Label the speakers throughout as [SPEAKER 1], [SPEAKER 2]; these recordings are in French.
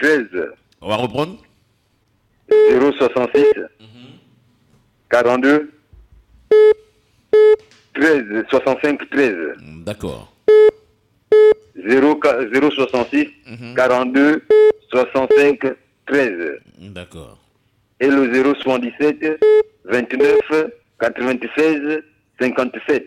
[SPEAKER 1] 13.
[SPEAKER 2] On va reprendre.
[SPEAKER 1] 066 42 13 65 13.
[SPEAKER 2] D'accord.
[SPEAKER 1] 066 42 65 13.
[SPEAKER 2] D'accord.
[SPEAKER 1] Et le 077 29 96 57.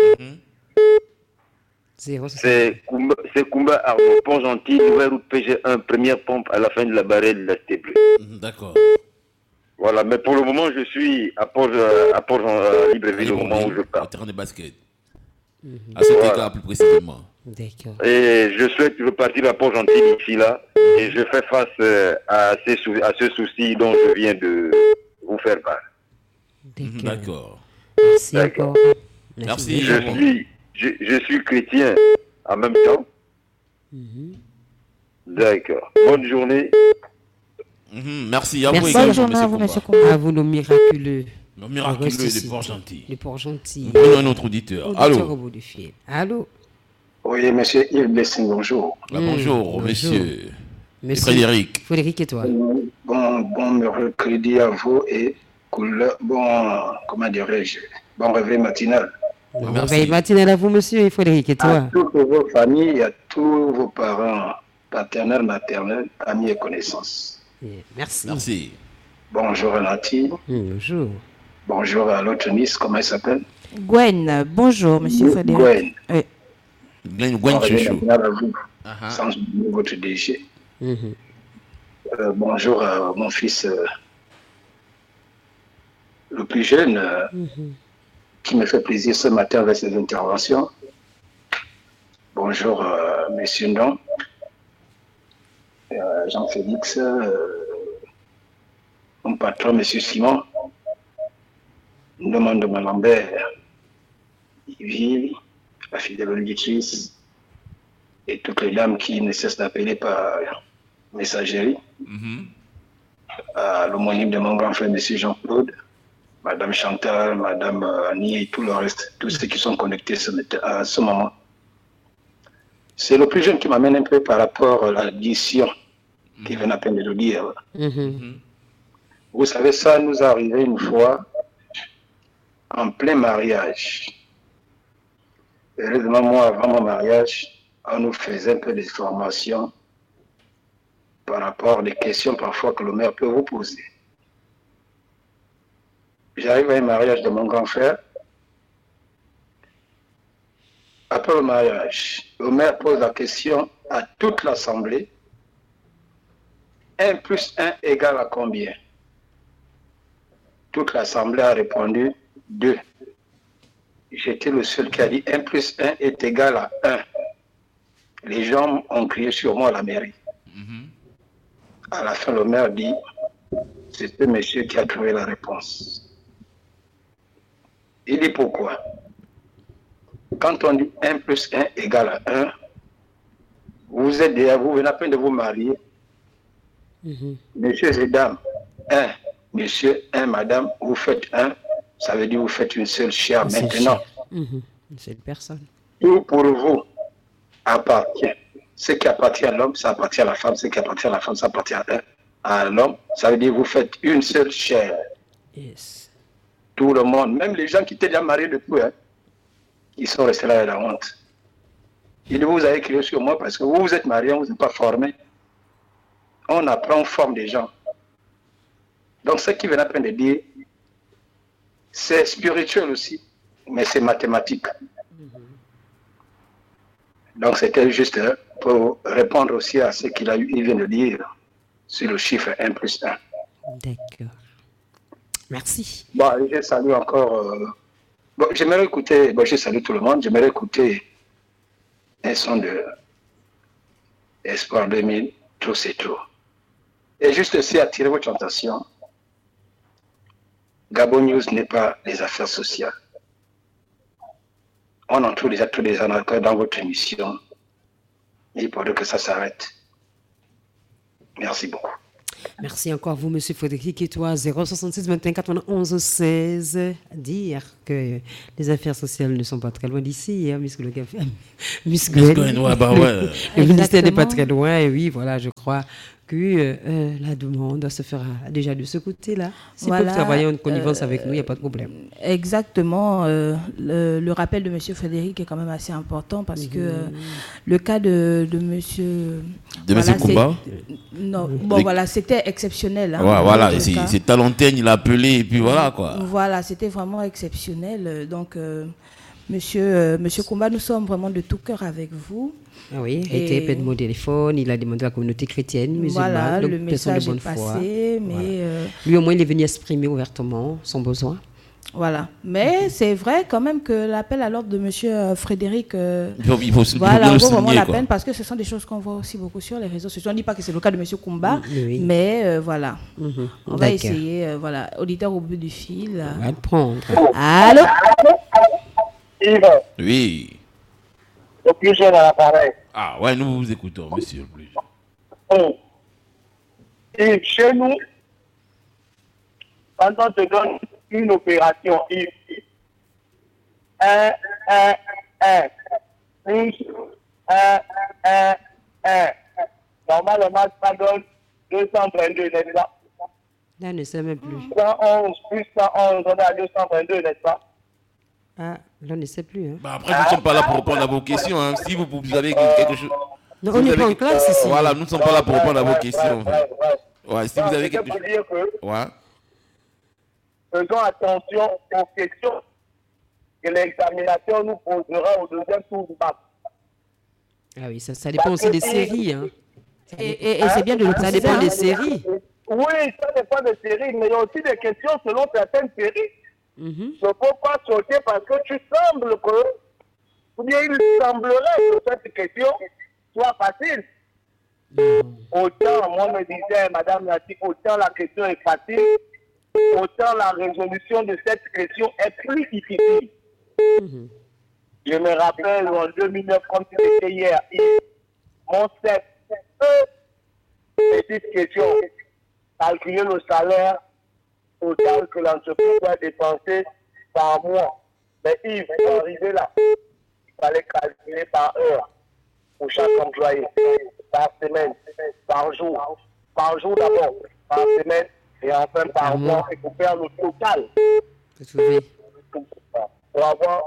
[SPEAKER 1] C'est Koumba Arnaud, Pont Gentil, nouvelle route PG1, première pompe à la fin de la barrière de la Cité Bleue.
[SPEAKER 2] D'accord.
[SPEAKER 1] Voilà, mais pour le moment, je suis à Port Libreville au moment où je
[SPEAKER 2] Au
[SPEAKER 1] pars.
[SPEAKER 2] terrain de basket. À cet égard, plus précisément.
[SPEAKER 3] D'accord.
[SPEAKER 1] Et je souhaite repartir à Port Gentil ici là, et je fais face à ce souci dont je viens de vous faire part.
[SPEAKER 2] D'accord.
[SPEAKER 3] Merci
[SPEAKER 1] D'accord.
[SPEAKER 3] encore.
[SPEAKER 2] Merci.
[SPEAKER 1] Je suis chrétien en même temps. D'accord. Bonne journée.
[SPEAKER 2] Merci à vous
[SPEAKER 3] Merci.
[SPEAKER 2] également,
[SPEAKER 4] Bonne journée à vous,
[SPEAKER 2] monsieur
[SPEAKER 4] monsieur
[SPEAKER 2] Koumba.
[SPEAKER 4] Koumba.
[SPEAKER 3] À vous, nos miraculeux.
[SPEAKER 2] Le miraculeux
[SPEAKER 3] Reste ici.
[SPEAKER 2] des Port-Gentil.
[SPEAKER 3] Les Port-Gentil.
[SPEAKER 2] Prenons un autre auditeur.
[SPEAKER 3] Auditeur au
[SPEAKER 2] Allô.
[SPEAKER 3] bout du fil. Allô.
[SPEAKER 5] Oui, monsieur Yves Blessing, bonjour.
[SPEAKER 2] Bonjour,
[SPEAKER 3] bonjour.
[SPEAKER 2] monsieur.
[SPEAKER 3] Monsieur
[SPEAKER 2] Frédéric.
[SPEAKER 3] Frédéric et toi.
[SPEAKER 5] Bon mercredi à vous et comment dirais-je, bon réveil matinal.
[SPEAKER 3] Bon
[SPEAKER 2] Merci.
[SPEAKER 3] réveil matinal à vous, monsieur Frédéric et
[SPEAKER 5] À
[SPEAKER 3] toi.
[SPEAKER 5] toutes vos familles, à tous vos parents, paternels, maternels, amis et connaissances.
[SPEAKER 3] Merci.
[SPEAKER 2] Merci.
[SPEAKER 5] Bonjour à Nati,
[SPEAKER 3] Bonjour.
[SPEAKER 5] bonjour à l'autre Nice, comment il s'appelle?
[SPEAKER 4] Gwen, bonjour, monsieur Frédéric.
[SPEAKER 5] Gwen.
[SPEAKER 2] Gwen
[SPEAKER 5] Bon réveil
[SPEAKER 2] Chouchou.
[SPEAKER 5] matinal à vous,
[SPEAKER 2] Uh-huh.
[SPEAKER 5] sans oublier votre DG.
[SPEAKER 3] Mhm.
[SPEAKER 5] Bonjour à mon fils, le plus jeune, qui me fait plaisir ce matin avec ses interventions. Bonjour, monsieur Ndon, Jean-Félix, mon patron, monsieur Simon, Noman de Malambert, Yves, la fidèle auditrice, et toutes les dames qui ne cessent d'appeler par messagerie. À l'homonyme de mon grand frère, monsieur Jean-Claude, madame Chantal, madame Annie et tout le reste, tous ceux qui sont connectés à ce moment. C'est le plus jeune qui m'amène un peu par rapport à l'addition qui vient à peine de le dire. Vous savez, ça nous est arrivé une fois en plein mariage. Heureusement, moi, avant mon mariage, on nous faisait un peu de formation par rapport à des questions parfois que le maire peut vous poser. J'arrive à un mariage de mon grand frère. Après le mariage, le maire pose la question à toute l'assemblée. 1 plus 1 égale à combien? Toute l'assemblée a répondu 2. J'étais le seul qui a dit 1 plus 1 est égal à 1. Les gens ont crié sur moi à la mairie. À la fin, le maire dit, c'est ce monsieur qui a trouvé la réponse. Il dit pourquoi? Quand on dit 1 plus 1 égale à 1, vous êtes déjà, vous venez à peine de vous marier. Messieurs et dames, 1, monsieur, 1, madame, vous faites 1, ça veut dire vous faites une seule chair maintenant.
[SPEAKER 3] Une seule personne.
[SPEAKER 5] Tout pour vous appartient. Ce qui appartient à l'homme, ça appartient à la femme. Ce qui appartient à la femme, ça appartient à l'homme. Ça veut dire que vous faites une seule chair.
[SPEAKER 3] Yes.
[SPEAKER 5] Tout le monde, même les gens qui étaient déjà mariés depuis, ils sont restés là à la honte. Il dit, vous avez crié sur moi parce que vous, vous êtes mariés, vous n'êtes pas formés. On apprend, on forme des gens. Donc ce qui vient à peine de dire, c'est spirituel aussi, mais c'est mathématique. Donc c'était juste pour répondre aussi à ce il vient de dire sur le chiffre 1 plus 1.
[SPEAKER 3] D'accord. Merci.
[SPEAKER 5] Bon, je salue encore. J'aimerais écouter, je salue tout le monde, j'aimerais écouter un son de Espoir 2000, trop c'est trop. Et juste aussi attirer votre attention, Gabon News n'est pas les affaires sociales. On en trouve déjà tous les arnaqueurs dans votre émission. Il faudrait que ça s'arrête. Merci beaucoup.
[SPEAKER 3] Merci encore à vous, monsieur Frédéric et toi. 066 21 91 16. Dire. que les affaires sociales ne sont pas très loin d'ici, hein, puisque le
[SPEAKER 2] Miss Gwen, ouais, bah ouais.
[SPEAKER 3] le ministère n'est pas
[SPEAKER 4] Exactement.
[SPEAKER 3] très loin. Et oui, voilà, je crois que la demande se fera déjà de ce côté-là. S'ils
[SPEAKER 4] Voilà,
[SPEAKER 3] peuvent travailler en connivence avec nous, il n'y a pas de problème.
[SPEAKER 4] Exactement. Le rappel de M. Frédéric est quand même assez important parce que le cas de M.
[SPEAKER 2] De Monsieur Kumba.
[SPEAKER 4] Non, bon, voilà, c'était exceptionnel. Hein,
[SPEAKER 2] Ouais, voilà,
[SPEAKER 4] dans le cas.
[SPEAKER 2] c'est Talentaigne, il a appelé, et puis voilà, quoi.
[SPEAKER 4] Voilà, c'était vraiment exceptionnel. Donc, monsieur Kumba, nous sommes vraiment de tout cœur avec vous.
[SPEAKER 3] Ah oui, il a
[SPEAKER 4] Et-
[SPEAKER 3] été appelé de mon téléphone, il a demandé à la communauté chrétienne, musulmane,
[SPEAKER 4] Voilà,
[SPEAKER 3] donc
[SPEAKER 4] le
[SPEAKER 3] personne de
[SPEAKER 4] message
[SPEAKER 3] bonne
[SPEAKER 4] est
[SPEAKER 3] foi.
[SPEAKER 4] passé, mais
[SPEAKER 3] Voilà. Lui, au moins, il est venu exprimer ouvertement son besoin.
[SPEAKER 4] voilà. Mais c'est vrai quand même que l'appel à l'ordre de monsieur Frédéric,
[SPEAKER 2] Il faut
[SPEAKER 4] voilà,
[SPEAKER 2] le
[SPEAKER 4] vaut vraiment
[SPEAKER 2] signer,
[SPEAKER 4] la
[SPEAKER 2] quoi.
[SPEAKER 4] peine parce que ce sont des choses qu'on voit aussi beaucoup sur les réseaux sociaux. On ne dit pas que c'est le cas de monsieur Kumba,
[SPEAKER 3] Oui.
[SPEAKER 4] mais voilà.
[SPEAKER 3] Mhm.
[SPEAKER 4] On va
[SPEAKER 3] D'accord.
[SPEAKER 4] essayer, voilà, auditeur au bout du fil.
[SPEAKER 3] On va le prendre.
[SPEAKER 4] Allô?
[SPEAKER 6] Yves,
[SPEAKER 2] Oui.
[SPEAKER 6] le plus jeune à l'appareil.
[SPEAKER 2] Ah, ouais, nous vous écoutons, monsieur le plus jeune.
[SPEAKER 6] Bon. Yves, chez nous, quand on te donne une opération, Yves, 1, 1, 1, plus 1, 1, 1. Normalement, ça donne 232, n'est-ce pas?
[SPEAKER 3] Là, on ne sait même plus.
[SPEAKER 6] 111 plus 111, on a 222, n'est-ce pas?
[SPEAKER 3] Ah, là, on ne sait plus. Hein.
[SPEAKER 2] Bah, après, nous ne sommes pas là pour répondre à vos questions. Hein. Si vous avez quelque chose.
[SPEAKER 3] Non,
[SPEAKER 2] si
[SPEAKER 3] on
[SPEAKER 2] vous
[SPEAKER 3] n'est
[SPEAKER 2] avez
[SPEAKER 3] pas en
[SPEAKER 2] quelque-
[SPEAKER 3] classe ici.
[SPEAKER 2] Voilà, nous ne sommes pas là pour répondre à vos questions. Ouais, si
[SPEAKER 6] Non,
[SPEAKER 2] vous avez
[SPEAKER 6] c'était
[SPEAKER 2] quelque
[SPEAKER 6] pour
[SPEAKER 2] chose.
[SPEAKER 6] dire que
[SPEAKER 2] Ouais.
[SPEAKER 6] faisons attention aux questions que l'examination nous posera au deuxième tour du bac.
[SPEAKER 3] Ah oui, ça dépend aussi des séries. Hein.
[SPEAKER 4] Et c'est bien de le
[SPEAKER 3] Ça
[SPEAKER 4] préciser.
[SPEAKER 3] dépend
[SPEAKER 4] hein.
[SPEAKER 3] des séries.
[SPEAKER 6] Oui, ça dépend des séries, mais il y a aussi des questions selon certaines séries.
[SPEAKER 3] Mhm.
[SPEAKER 6] Il ne faut pas sauter parce que tu sembles que, ou bien il semblerait que cette question soit facile. Autant, moi me disais, Madame Nati, autant la question est facile, autant la résolution de cette question est plus difficile.
[SPEAKER 3] Mhm.
[SPEAKER 6] Je me rappelle en 2009, comme c'était hier, mon set, petite question, calculer le salaire total que l'entreprise doit dépenser par mois. Mais Yves, pour arriver là, il fallait calculer par heure pour chaque employé, par semaine, par jour d'abord, par semaine et enfin par mois, et pour faire le total.
[SPEAKER 3] Vous trouvez?
[SPEAKER 6] Pour avoir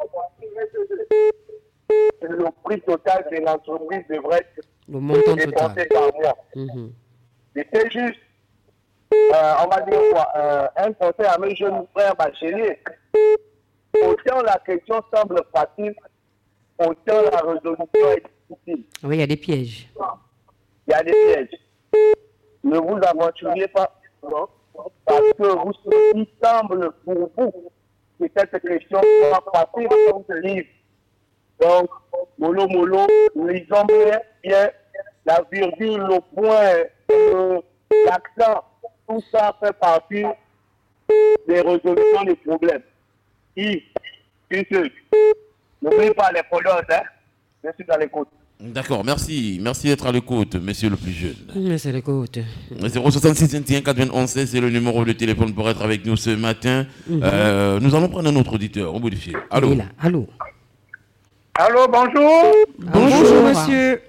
[SPEAKER 6] le prix total que l'entreprise devrait
[SPEAKER 3] Le montant
[SPEAKER 6] dépenser
[SPEAKER 3] total.
[SPEAKER 6] par mois.
[SPEAKER 3] Mhm.
[SPEAKER 6] C'était juste, on va dire quoi, un conseil à mes jeunes frères bacheliers. Autant la question semble facile, autant la résolution est difficile.
[SPEAKER 3] Oui, il y a des pièges.
[SPEAKER 6] Il y a des pièges. Ne vous aventuriez pas, non, parce que il semble pour vous que cette question soit facile comme ce livre. Donc, mollo, lisons bien la virgule, le point, l'accent, tout ça fait partie des résolutions des problèmes. Yves, n'oublie pas les polotes, hein. Je suis dans l'écoute.
[SPEAKER 2] D'accord, merci. Merci d'être à l'écoute, monsieur le plus jeune.
[SPEAKER 3] Mais c'est l'écoute.
[SPEAKER 2] 066 21 91 16, c'est le numéro de téléphone pour être avec nous ce matin. Nous allons prendre un autre auditeur au bout du fil. Allô?
[SPEAKER 3] Il est là. Allô.
[SPEAKER 6] Allô, bonjour.
[SPEAKER 3] Bonjour, monsieur.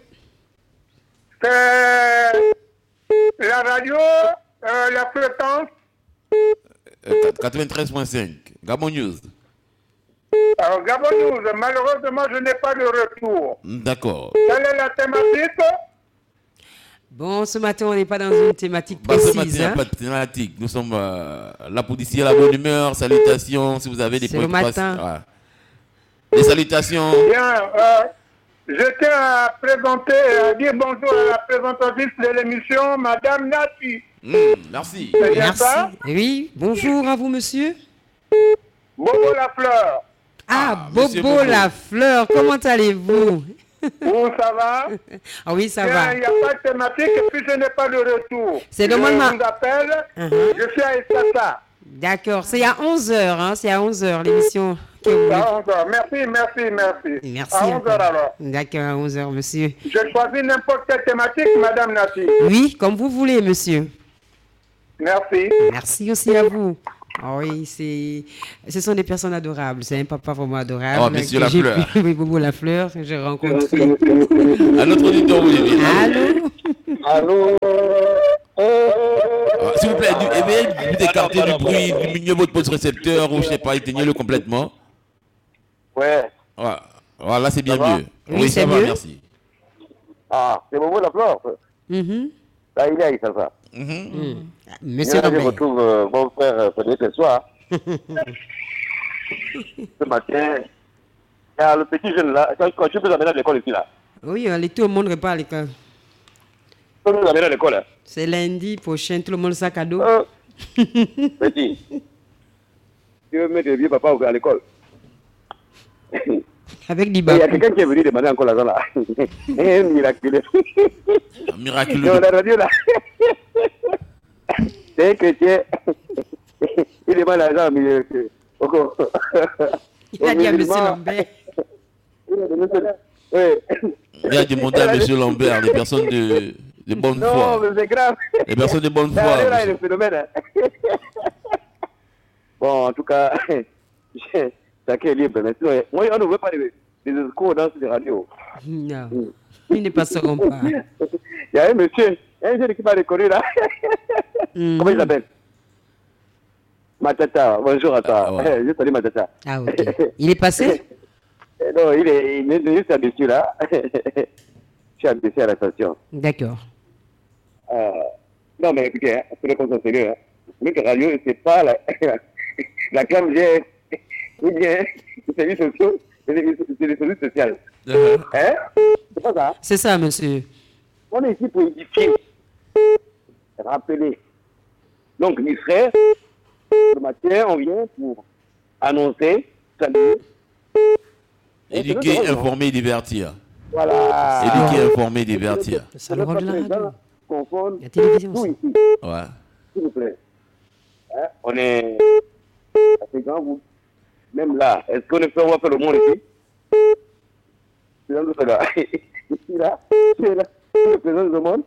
[SPEAKER 6] C'est la radio, la fréquence.
[SPEAKER 2] 93.5, Gabon News.
[SPEAKER 6] Alors, Gabon News, malheureusement, je n'ai pas de retour.
[SPEAKER 2] D'accord.
[SPEAKER 6] Quelle est la thématique?
[SPEAKER 3] Bon, ce matin, on n'est pas dans une thématique
[SPEAKER 2] Bah, ce matin,
[SPEAKER 3] précise.
[SPEAKER 2] il n'y a
[SPEAKER 3] Hein.
[SPEAKER 2] pas de thématique. Nous sommes là pour d'ici à la bonne humeur. Salutations, si vous avez des
[SPEAKER 3] C'est le matin.
[SPEAKER 2] Voilà. Des salutations.
[SPEAKER 6] Bien, je tiens à présenter, à dire bonjour à la présentatrice de l'émission, Madame Nati.
[SPEAKER 2] Merci.
[SPEAKER 6] C'est bien
[SPEAKER 3] Merci.
[SPEAKER 6] ça?
[SPEAKER 3] Oui, bonjour à vous, monsieur.
[SPEAKER 6] Bobo la fleur.
[SPEAKER 3] Ah,
[SPEAKER 2] monsieur
[SPEAKER 3] Bobo
[SPEAKER 2] Bobo.
[SPEAKER 3] la fleur, comment allez-vous?
[SPEAKER 6] Où ça va?
[SPEAKER 3] Ah oui, ça
[SPEAKER 6] Bien,
[SPEAKER 3] va.
[SPEAKER 6] il n'y a pas de thématique et puis je n'ai pas de retour.
[SPEAKER 3] C'est normalement-
[SPEAKER 6] Je vous appelle,
[SPEAKER 3] Uh-huh.
[SPEAKER 6] je suis à Estata.
[SPEAKER 3] D'accord, c'est à 11h, hein, c'est à 11h l'émission. que vous-
[SPEAKER 6] À 11h. Merci.
[SPEAKER 3] Merci.
[SPEAKER 6] À 11h alors.
[SPEAKER 3] D'accord, à 11h, monsieur.
[SPEAKER 6] Je choisis n'importe quelle thématique, Madame Nati.
[SPEAKER 3] Oui, comme vous voulez, monsieur.
[SPEAKER 6] Merci.
[SPEAKER 3] Merci aussi à vous. Ah oui, ce sont des personnes adorables. C'est un papa vraiment adorable.
[SPEAKER 2] Oh, monsieur Lafleur.
[SPEAKER 3] Oui, Bobo Lafleur, que j'ai rencontré.
[SPEAKER 2] À notre auditeur, vous dites.
[SPEAKER 3] Allô?
[SPEAKER 2] S'il vous plaît, vous écartez du bruit, diminuez votre poste récepteur ou je sais pas, éteignez-le complètement.
[SPEAKER 6] Ouais.
[SPEAKER 2] Voilà, c'est bien mieux.
[SPEAKER 3] Oui,
[SPEAKER 2] ça
[SPEAKER 3] c'est
[SPEAKER 2] va,
[SPEAKER 3] mieux.
[SPEAKER 2] merci.
[SPEAKER 6] Ah, c'est Bobo Lafleur. Là, il est, ça va.
[SPEAKER 3] Monsieur
[SPEAKER 6] Je
[SPEAKER 3] Lambert.
[SPEAKER 6] retrouve mon frère Frédéric ce soir. Ce matin, il y a le petit jeune là. Quand tu peux l'amener à l'école ici là.
[SPEAKER 3] Oui, tout le monde repart à l'école.
[SPEAKER 6] Tu peux l'amener à l'école là.
[SPEAKER 3] C'est lundi prochain, tout le monde sac à dos.
[SPEAKER 6] Petit. Tu veux mettre le vieux papa à l'école.
[SPEAKER 3] Avec des
[SPEAKER 6] Il y a
[SPEAKER 3] bacs.
[SPEAKER 6] quelqu'un qui est venu demander encore l'argent là. Un miraculeux.
[SPEAKER 2] Miraculeux.
[SPEAKER 6] Dans la radio là. C'est un chrétien. Il demande l'argent, mais.
[SPEAKER 3] Il a dit à monsieur Lambert.
[SPEAKER 6] Oui.
[SPEAKER 2] Il a demandé à monsieur Lambert, les personnes de bonne
[SPEAKER 6] Non,
[SPEAKER 2] foi.
[SPEAKER 6] mais c'est grave.
[SPEAKER 2] Les personnes de bonne foi.
[SPEAKER 6] Là, il y a le phénomène. Hein. Bon, en tout cas, chacun est libre. Mais sinon, moi, on ne veut pas des escrocs dans ces radios.
[SPEAKER 3] Non, ils ne passeront pas.
[SPEAKER 6] Il y a un monsieur qui m'a reconnu là. Comment il s'appelle? Matata. Bonjour à toi.
[SPEAKER 2] Ouais.
[SPEAKER 6] Je salue Matata.
[SPEAKER 3] Ah, ok. Il est passé?
[SPEAKER 6] Non, il est juste abaissé là. Je suis abaissé à la station.
[SPEAKER 3] D'accord.
[SPEAKER 6] Non, mais écoutez, il faut qu'on soit sérieux. Mais que radio, c'est pas la clame j'ai ou bien les services sociaux, c'est les services sociaux. Hein? C'est pas ça.
[SPEAKER 3] C'est ça, monsieur.
[SPEAKER 6] On est ici pour édifier, rappeler. Donc, mes frères, le matin, on vient pour annoncer, saluer.
[SPEAKER 2] Éduquer, informer, divertir.
[SPEAKER 6] Voilà.
[SPEAKER 2] Éduquer, informer, divertir.
[SPEAKER 3] C'est le rôle de la radio.
[SPEAKER 6] Confondre
[SPEAKER 3] La télévision
[SPEAKER 6] tout
[SPEAKER 3] aussi.
[SPEAKER 6] ici,
[SPEAKER 2] Ouais.
[SPEAKER 6] s'il vous plaît. Hein? On est assez grand, vous. Même là, est-ce qu'on va faire le monde ici? C'est dans ce gars. Ici, là, c'est le président du monde.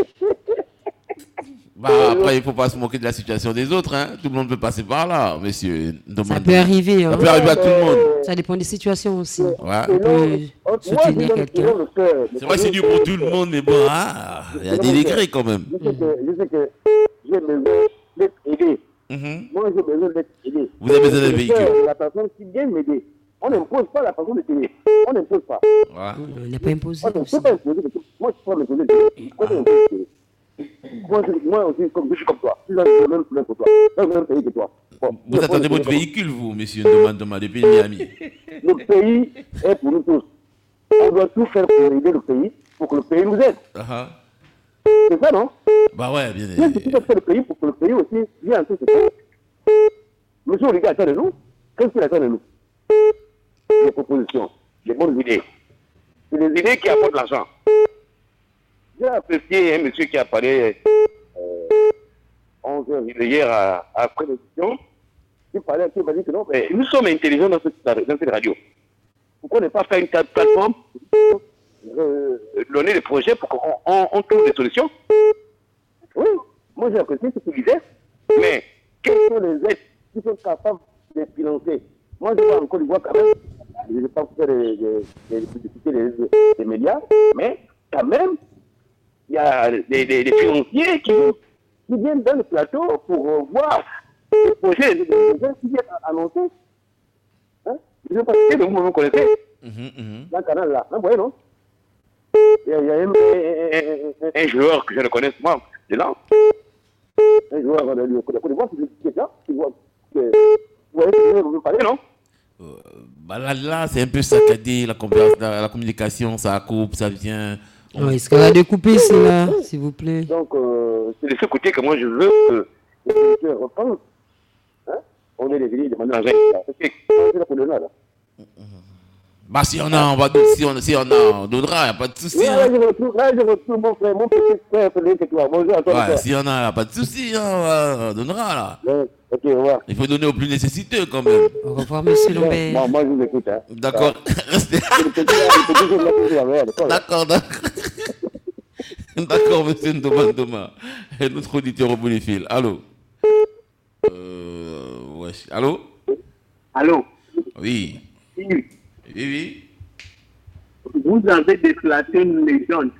[SPEAKER 2] Bah, après, il ne faut pas se moquer de la situation des autres. Hein. Tout le monde peut passer par là, monsieur.
[SPEAKER 3] Ça peut arriver. Hein.
[SPEAKER 2] Ça peut arriver à tout le monde.
[SPEAKER 3] Ça dépend des situations aussi.
[SPEAKER 2] Ouais.
[SPEAKER 3] On peut soutenir quelqu'un.
[SPEAKER 2] C'est vrai, c'est dur pour tout le monde, mais bon, il y a des degrés quand même.
[SPEAKER 6] Je sais que j'ai besoin d'être aidé. Moi, j'ai besoin d'être aidé.
[SPEAKER 2] Vous avez besoin d'un véhicule.
[SPEAKER 6] La personne qui vient m'aider. On n'impose pas la façon de t'aider. On n'impose pas.
[SPEAKER 2] Ouais.
[SPEAKER 3] On n'a pas imposé.
[SPEAKER 6] On ne
[SPEAKER 3] aussi.
[SPEAKER 6] peut pas imposer. Moi, je peux m'imposer. Moi aussi, comme je suis comme toi. Je suis dans le même problème que toi. Dans le même pays que toi. Bon,
[SPEAKER 2] Vous attendez votre véhicule, vous, monsieur Ndoma, depuis Miami.
[SPEAKER 6] Le pays est pour nous tous. On doit tout faire pour aider le pays, pour que le pays nous aide. C'est ça, non?
[SPEAKER 2] Bah ouais, bien
[SPEAKER 6] Bien, c'est tout à fait le pays pour que le pays aussi vienne en tout ce temps. Monsieur Olivier attend de nous. Qu'est-ce qu'il attend de nous? Des propositions, des bonnes idées. C'est des idées qui apportent l'argent. J'ai apprécié un monsieur qui a parlé 11 heures hier après l'émission. Il m'a dit que non, mais nous sommes intelligents dans cette radio. Pourquoi ne pas faire une plateforme, donner des projets pour qu'on trouve des solutions? Oui, moi j'ai apprécié ce qu'il disait, mais quelles sont les aides qui sont capables de financer? Moi je vois encore du bois quand même, je ne vais pas faire des publicités des médias, mais quand même, il y a des financiers qui viennent dans le plateau pour voir les projets qui viennent annoncer. Hein? Je ne sais pas si vous me connaissez. Dans le canal là, vous voyez, non? Il y a un joueur que je ne connais pas de là. Un joueur de Côte d'Ivoire qui est là. Vous voyez ce que vous parlez, non?
[SPEAKER 2] Bah là, c'est un peu saccadé, la communication, ça coupe, ça vient.
[SPEAKER 3] Oui, est-ce qu'on va découper cela, s'il vous plaît?
[SPEAKER 6] Donc, c'est de ce côté que moi je veux que les producteurs repensent. Hein? On est venus demander l'argent. C'est là pour le là.
[SPEAKER 2] Bah si on a, on va si on a, on donnera, il n'y a pas de souci.
[SPEAKER 6] Là, je retrouve mon frère, mon petit frère, que toi. Bonjour à toi.
[SPEAKER 2] Ouais, si on a, il n'y a pas de souci, on donnera là.
[SPEAKER 6] Ouais, ok, au revoir.
[SPEAKER 2] Il faut donner aux plus nécessiteux quand même.
[SPEAKER 3] Au revoir, monsieur Lambert.
[SPEAKER 6] Moi, je vous écoute. Hein.
[SPEAKER 2] D'accord. Restez. D'accord, d'accord. D'accord, monsieur Ndoma. Notre auditeur au bout du fil. Allô. wesh. Allô?
[SPEAKER 6] Allô?
[SPEAKER 2] Oui.
[SPEAKER 6] Oui.
[SPEAKER 2] Oui.
[SPEAKER 6] Vous avez déplacé une légende.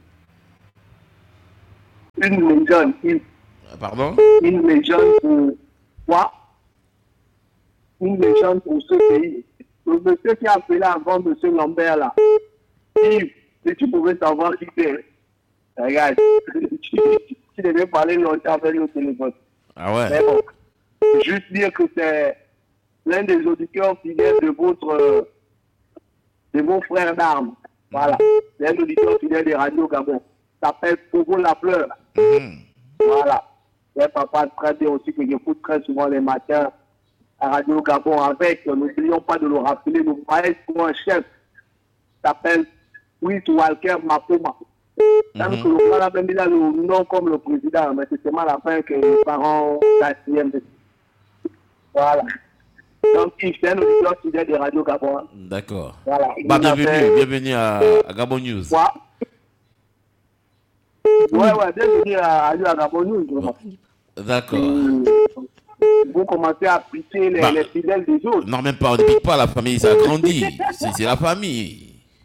[SPEAKER 6] Une légende.
[SPEAKER 2] Pardon?
[SPEAKER 6] Une légende pour quoi? Une légende pour ce pays. Le monsieur qui a appelé avant monsieur Lambert là. Yves, si tu pouvais savoir qui c'est. Regarde, tu devais parler longtemps avec le téléphone.
[SPEAKER 2] Ah ouais.
[SPEAKER 6] Mais bon, juste dire que c'est l'un des auditeurs fidèles de vos frères d'armes. Voilà. C'est un auditeur fidèle des radios Gabon. Ça s'appelle Pogo la Fleur. Voilà. C'est papa très bien aussi que j'écoute très souvent les matins à Radio Gabon avec, n'oublions pas de le rappeler, nos maestros en chef s'appelle Witt Walker Mapoma. Tant que le frère a même là le nom comme le président, mais c'est seulement à la fin que les parents quatrième. Voilà. Donc, c'est un auditeur fidèle des radios Gabon.
[SPEAKER 2] D'accord.
[SPEAKER 6] Voilà.
[SPEAKER 2] Bah, bienvenue à Gabon News.
[SPEAKER 6] Quoi? Ouais, bienvenue à Radio Gabon News.
[SPEAKER 2] Bon. D'accord.
[SPEAKER 6] Vous commencez à appliquer les fidèles des autres.
[SPEAKER 2] Non, même pas, on ne pique pas la famille, ça grandit. C'est la famille.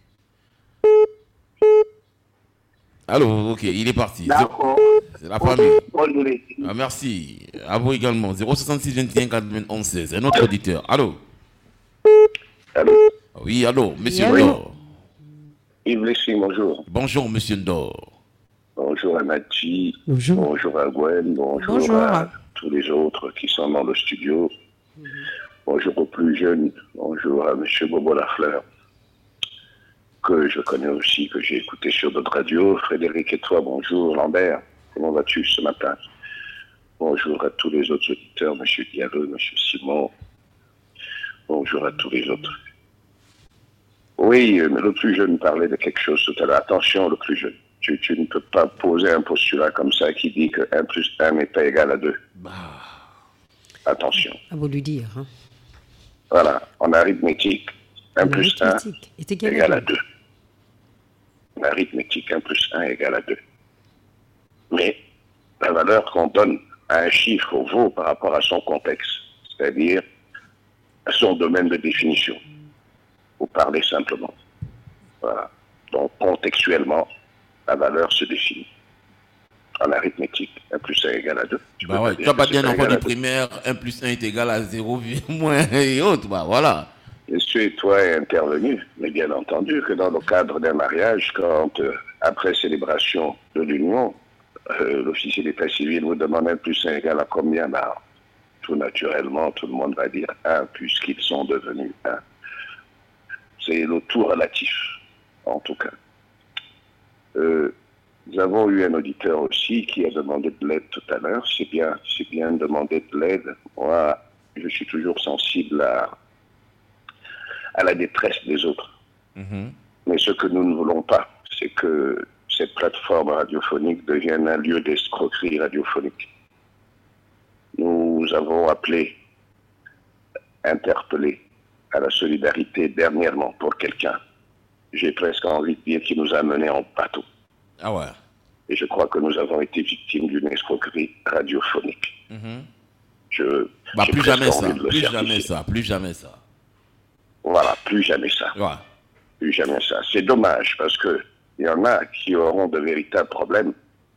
[SPEAKER 2] Allô, ok, il est parti.
[SPEAKER 6] D'accord.
[SPEAKER 2] C'est la famille.
[SPEAKER 6] Bonne
[SPEAKER 2] Ah, merci. À vous également. 066 21 91 16. Un autre auditeur. Allô.
[SPEAKER 1] Allô?
[SPEAKER 2] Oui, allô, monsieur
[SPEAKER 3] Oui, allô.
[SPEAKER 2] Ndor.
[SPEAKER 1] Yves Lessing, bonjour.
[SPEAKER 2] Bonjour, monsieur Ndor.
[SPEAKER 1] Bonjour à Nati.
[SPEAKER 3] Bonjour.
[SPEAKER 1] Bonjour à Gwen. Bonjour à tous les autres qui sont dans le studio. Bonjour aux plus jeunes. Bonjour à monsieur Bobo Lafleur, que je connais aussi, que j'ai écouté sur d'autres radios. Frédéric et toi, bonjour. Lambert, comment vas-tu ce matin? Bonjour à tous les autres auditeurs, monsieur Diallo, monsieur Simon. Bonjour à tous les autres. Oui, mais le plus jeune parlait de quelque chose tout à l'heure. Attention, le plus jeune. Tu ne peux pas poser un postulat comme ça qui dit que 1 plus 1 n'est pas égal à 2. Attention.
[SPEAKER 3] À vous lui dire. Hein.
[SPEAKER 1] Voilà, en arithmétique, 1 plus 1
[SPEAKER 3] est
[SPEAKER 1] égale à 2. En arithmétique, 1 plus 1 égale à 2. Mais la valeur qu'on donne à un chiffre vaut par rapport à son contexte, c'est-à-dire à son domaine de définition. Vous parlez simplement. Voilà. Donc, contextuellement, la valeur se définit. En arithmétique, 1 plus 1 égale à 2. Tu
[SPEAKER 2] Bah ouais, tu n'as pas dit un enfant du primaire, 1 plus 1 est égal à 0, moins et autres. Bah voilà.
[SPEAKER 1] Monsieur et toi est intervenu, mais bien entendu que dans le cadre d'un mariage, quand après célébration de l'union, l'officier d'état civil vous demande 1 plus 1 égale à combien? Bah, tout naturellement, tout le monde va dire 1 puisqu'ils sont devenus 1. C'est le tout relatif, en tout cas. Nous avons eu un auditeur aussi qui a demandé de l'aide tout à l'heure. C'est bien de demander de l'aide. Moi, je suis toujours sensible à la détresse des autres. Mais ce que nous ne voulons pas, c'est que cette plateforme radiophonique devienne un lieu d'escroquerie radiophonique. Nous avons appelé, interpellé à la solidarité dernièrement pour quelqu'un. J'ai presque envie de dire qu'il nous a menés en bateau.
[SPEAKER 2] Ah ouais.
[SPEAKER 1] Et je crois que nous avons été victimes d'une escroquerie radiophonique.
[SPEAKER 2] Plus jamais ça, plus jamais ça.
[SPEAKER 1] Voilà, plus jamais ça.
[SPEAKER 2] Ouais.
[SPEAKER 1] Plus jamais ça. C'est dommage parce que il y en a qui auront de véritables problèmes.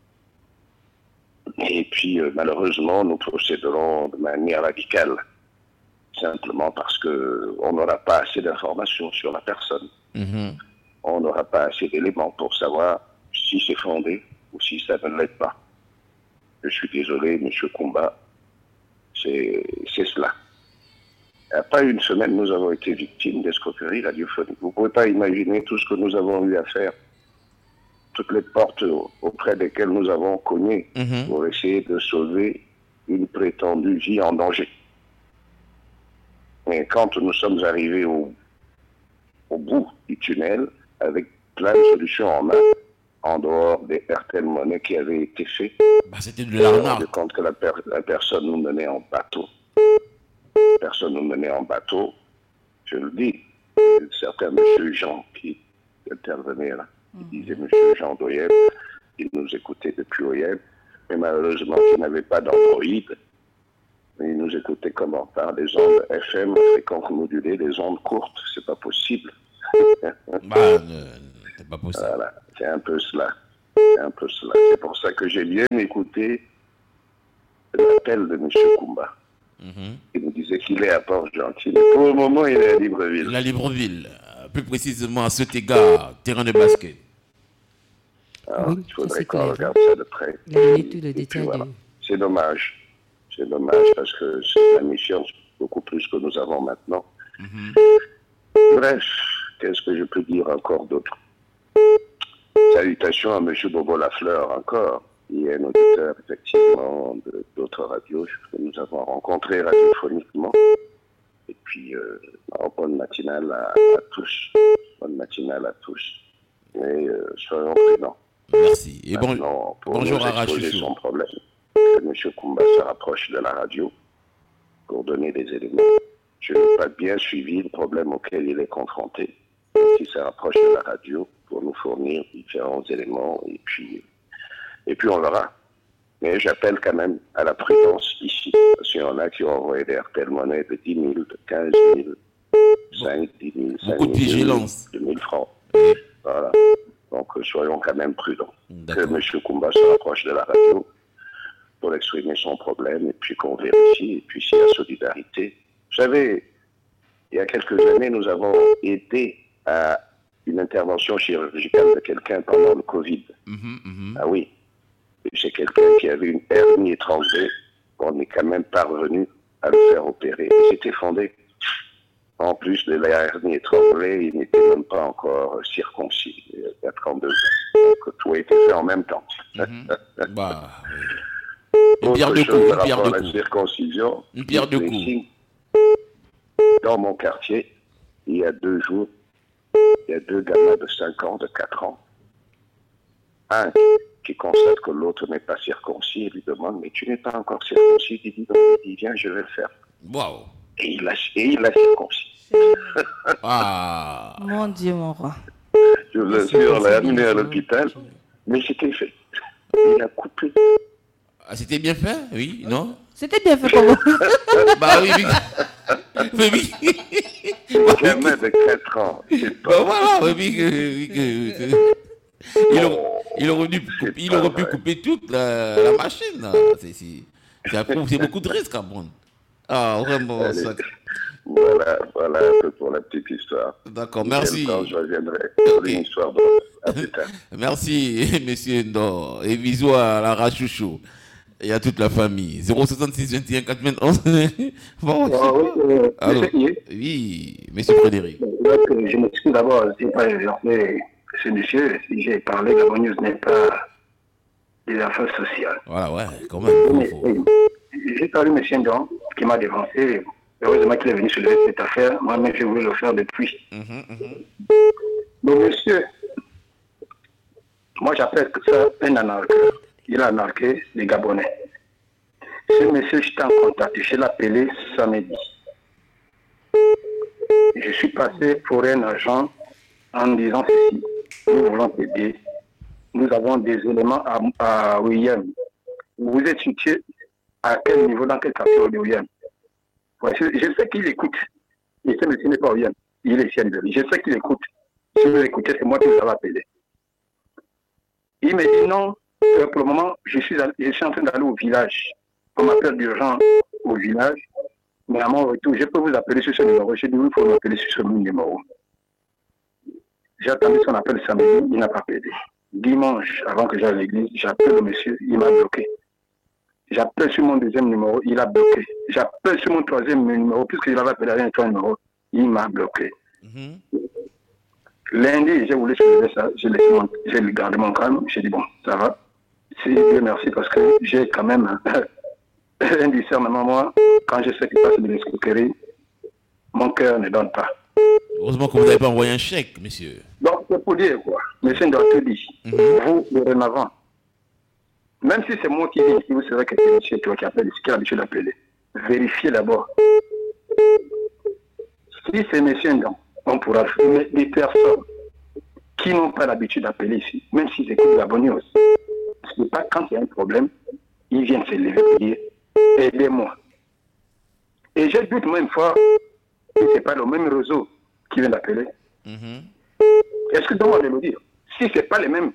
[SPEAKER 1] Et puis, malheureusement, nous procéderons de manière radicale. Simplement parce qu'on n'aura pas assez d'informations sur la personne. On n'aura pas assez d'éléments pour savoir si c'est fondé ou si ça ne l'est pas. Je suis désolé, monsieur Combat, c'est cela. Il n'y a pas une semaine, nous avons été victimes d'escroquerie radiophonique. Vous ne pouvez pas imaginer tout ce que nous avons eu à faire, toutes les portes auprès desquelles nous avons cogné pour essayer de sauver une prétendue vie en danger. Mais quand nous sommes arrivés au bout du tunnel, avec plein de solutions en main, en dehors des RTL Monnaie qui avaient été faits,
[SPEAKER 2] c'était de l'arnaque.
[SPEAKER 1] On s'est rendu compte que la personne nous menait en bateau. Personne nous menait en bateau. Je le dis, certains monsieur Jean qui intervenait là, il disait monsieur Jean d'Oyem, il nous écoutait depuis Oyem, mais malheureusement il n'avait pas d'Android. Il nous nous écouter comment? Par les ondes FM, fréquences modulées, les ondes courtes, c'est pas possible.
[SPEAKER 2] C'est pas possible.
[SPEAKER 1] Voilà, c'est un peu cela. C'est pour ça que j'ai bien écouté l'appel de M. Koumba. Il nous disait qu'il est à Port-Gentil. Pour le moment, il est à Libreville.
[SPEAKER 2] La Libreville, plus précisément à Sotega, terrain de basket.
[SPEAKER 1] Alors,
[SPEAKER 3] Oui,
[SPEAKER 1] il faudrait
[SPEAKER 3] c'est
[SPEAKER 1] qu'on
[SPEAKER 3] clair.
[SPEAKER 1] regarde ça de près.
[SPEAKER 3] Il y a une étude de
[SPEAKER 1] Et puis
[SPEAKER 3] détail.
[SPEAKER 1] voilà. C'est dommage. C'est dommage parce que c'est la mission beaucoup plus que nous avons maintenant. Bref, qu'est-ce que je peux dire encore d'autre? Salutations à M. Bobo Lafleur encore. Il est un auditeur effectivement d'autres radios que nous avons rencontrés radiophoniquement. Et puis, bonne matinale à tous. Bonne matinale à tous. Et soyons prudents.
[SPEAKER 2] Merci. Et
[SPEAKER 1] Maintenant, pour
[SPEAKER 2] bonjour
[SPEAKER 1] nous
[SPEAKER 2] à
[SPEAKER 1] exposer
[SPEAKER 2] Rachouchou.
[SPEAKER 1] son problème, que M. Koumba se rapproche de la radio pour donner des éléments. Je n'ai pas bien suivi le problème auquel il est confronté. Donc, il se rapproche de la radio pour nous fournir différents éléments et puis on verra. Mais j'appelle quand même à la prudence ici. Parce qu'il y en a qui ont envoyé des RTL monnaie de 10 000, de 15 000, 5, 10 000, 5 000,
[SPEAKER 2] Beaucoup de vigilance.
[SPEAKER 1] 2 000 francs. Voilà. Donc soyons quand même prudents. Que
[SPEAKER 2] D'accord.
[SPEAKER 1] M. Koumba se rapproche de la radio pour exprimer son problème et puis qu'on vérifie. Et puis s'il y a solidarité. Vous savez, il y a quelques années, nous avons aidé à une intervention chirurgicale de quelqu'un pendant le Covid. Ah oui. Et c'est quelqu'un qui avait une hernie étranglée. On est quand même parvenu à le faire opérer. Il s'était fondé. En plus de la hernie étranglée, il n'était même pas encore circoncis. Il y a 32 ans. Donc tout a été fait en même temps.
[SPEAKER 2] Bah, une pierre de
[SPEAKER 1] Autre chose
[SPEAKER 2] coups,
[SPEAKER 1] par
[SPEAKER 2] une pierre
[SPEAKER 1] rapport
[SPEAKER 2] de
[SPEAKER 1] à la
[SPEAKER 2] coups.
[SPEAKER 1] circoncision.
[SPEAKER 2] Une pierre de coups.
[SPEAKER 1] ici, dans mon quartier, il y a 2 jours, il y a 2 gamins de 5 ans, de 4 ans. Un qui constate que l'autre n'est pas circoncis et lui demande « Mais tu n'es pas encore circoncis ?» Il dit « Non, il dit, viens, je vais le faire.
[SPEAKER 2] Waouh. »
[SPEAKER 1] Et il l'a circoncis.
[SPEAKER 2] Ah.
[SPEAKER 4] Mon Dieu, mon roi.
[SPEAKER 1] Je vous assure, on l'a amené à l'hôpital, mais c'était fait. Il a coupé.
[SPEAKER 2] Ah, c'était bien fait, oui, non?
[SPEAKER 4] C'était bien fait pour vous.
[SPEAKER 2] Bah oui, oui. Mais oui.
[SPEAKER 1] Un gamin de 4 ans. C'est
[SPEAKER 2] Bah
[SPEAKER 1] pas
[SPEAKER 2] voilà, oui, il aurait pu couper toute la machine. Là. C'est beaucoup de risques à prendre. Ah, vraiment.
[SPEAKER 1] Allez.
[SPEAKER 2] Ça...
[SPEAKER 1] Voilà un peu pour la petite histoire.
[SPEAKER 2] D'accord,
[SPEAKER 1] Si
[SPEAKER 2] merci.
[SPEAKER 1] j'ai le temps, je reviendrai pour une histoire de... À plus tard.
[SPEAKER 2] Merci, monsieur Ndor. Et bisous à la Rachouchou et à toute la famille. 066 21 91. Bon, allô. Oui, monsieur Frédéric.
[SPEAKER 5] Je m'excuse d'abord, c'est pas exercé ce monsieur, si j'ai parlé, la bonne news n'est pas des affaires sociales.
[SPEAKER 2] Voilà, ouais, quand même.
[SPEAKER 5] J'ai parlé M. Ndon qui m'a dévancé. Heureusement qu'il est venu soulever cette affaire. Moi-même, je voulais le faire depuis. Donc, monsieur, moi, j'appelle ça un anarcheur. Il a anarqué les Gabonais. Ce monsieur, j'étais en contact. Je l'ai appelé samedi. Je suis passé pour un agent en disant ceci. Nous voulons t'aider. Nous avons des éléments à William. Vous êtes situé à quel niveau, dans quel quartier de William? Je sais qu'il écoute. Et ce monsieur n'est pas William. Il est ici à Libreville. Je sais qu'il écoute. Si vous écoutez, c'est moi qui vous avais appelé. Il me dit non. Pour le moment, je suis en train d'aller au village. On m'appelle d'urgence au village. Mais à mon retour, je peux vous appeler sur ce numéro. Je dis oui, il faut m'appeler sur ce numéro. J'ai attendu son appel samedi, il n'a pas appelé. Dimanche, avant que j'aille à l'église, j'appelle le monsieur, il m'a bloqué. J'appelle sur mon deuxième numéro, il a bloqué. J'appelle sur mon troisième numéro, puisque il avait appelé avec un troisième numéro, il m'a bloqué. Lundi, j'ai voulu soulever ça, j'ai gardé mon calme, j'ai dit bon, ça va. C'est Dieu merci parce que j'ai quand même un discernement, moi, quand je sais qu'il passe de l'escroquerie, mon cœur ne donne pas.
[SPEAKER 2] Heureusement que vous n'avez pas envoyé un chèque, monsieur.
[SPEAKER 5] Donc, c'est pour dire quoi. Monsieur doit te dire, vous, dorénavant, même si c'est moi qui dis ici, vous savez que c'est monsieur toi qui appelle, qui a l'habitude d'appeler. Vérifiez d'abord. Si c'est monsieur Ndon, on pourra faire. Mais des personnes qui n'ont pas l'habitude d'appeler ici, même s'ils écoutent la bonne news, ce n'est pas quand il y a un problème, ils viennent se lever et dire aidez-moi. Et j'ai doute même fois que ce n'est pas le même réseau qui vient d'appeler. Est-ce que doit le dire? Si ce n'est pas les mêmes.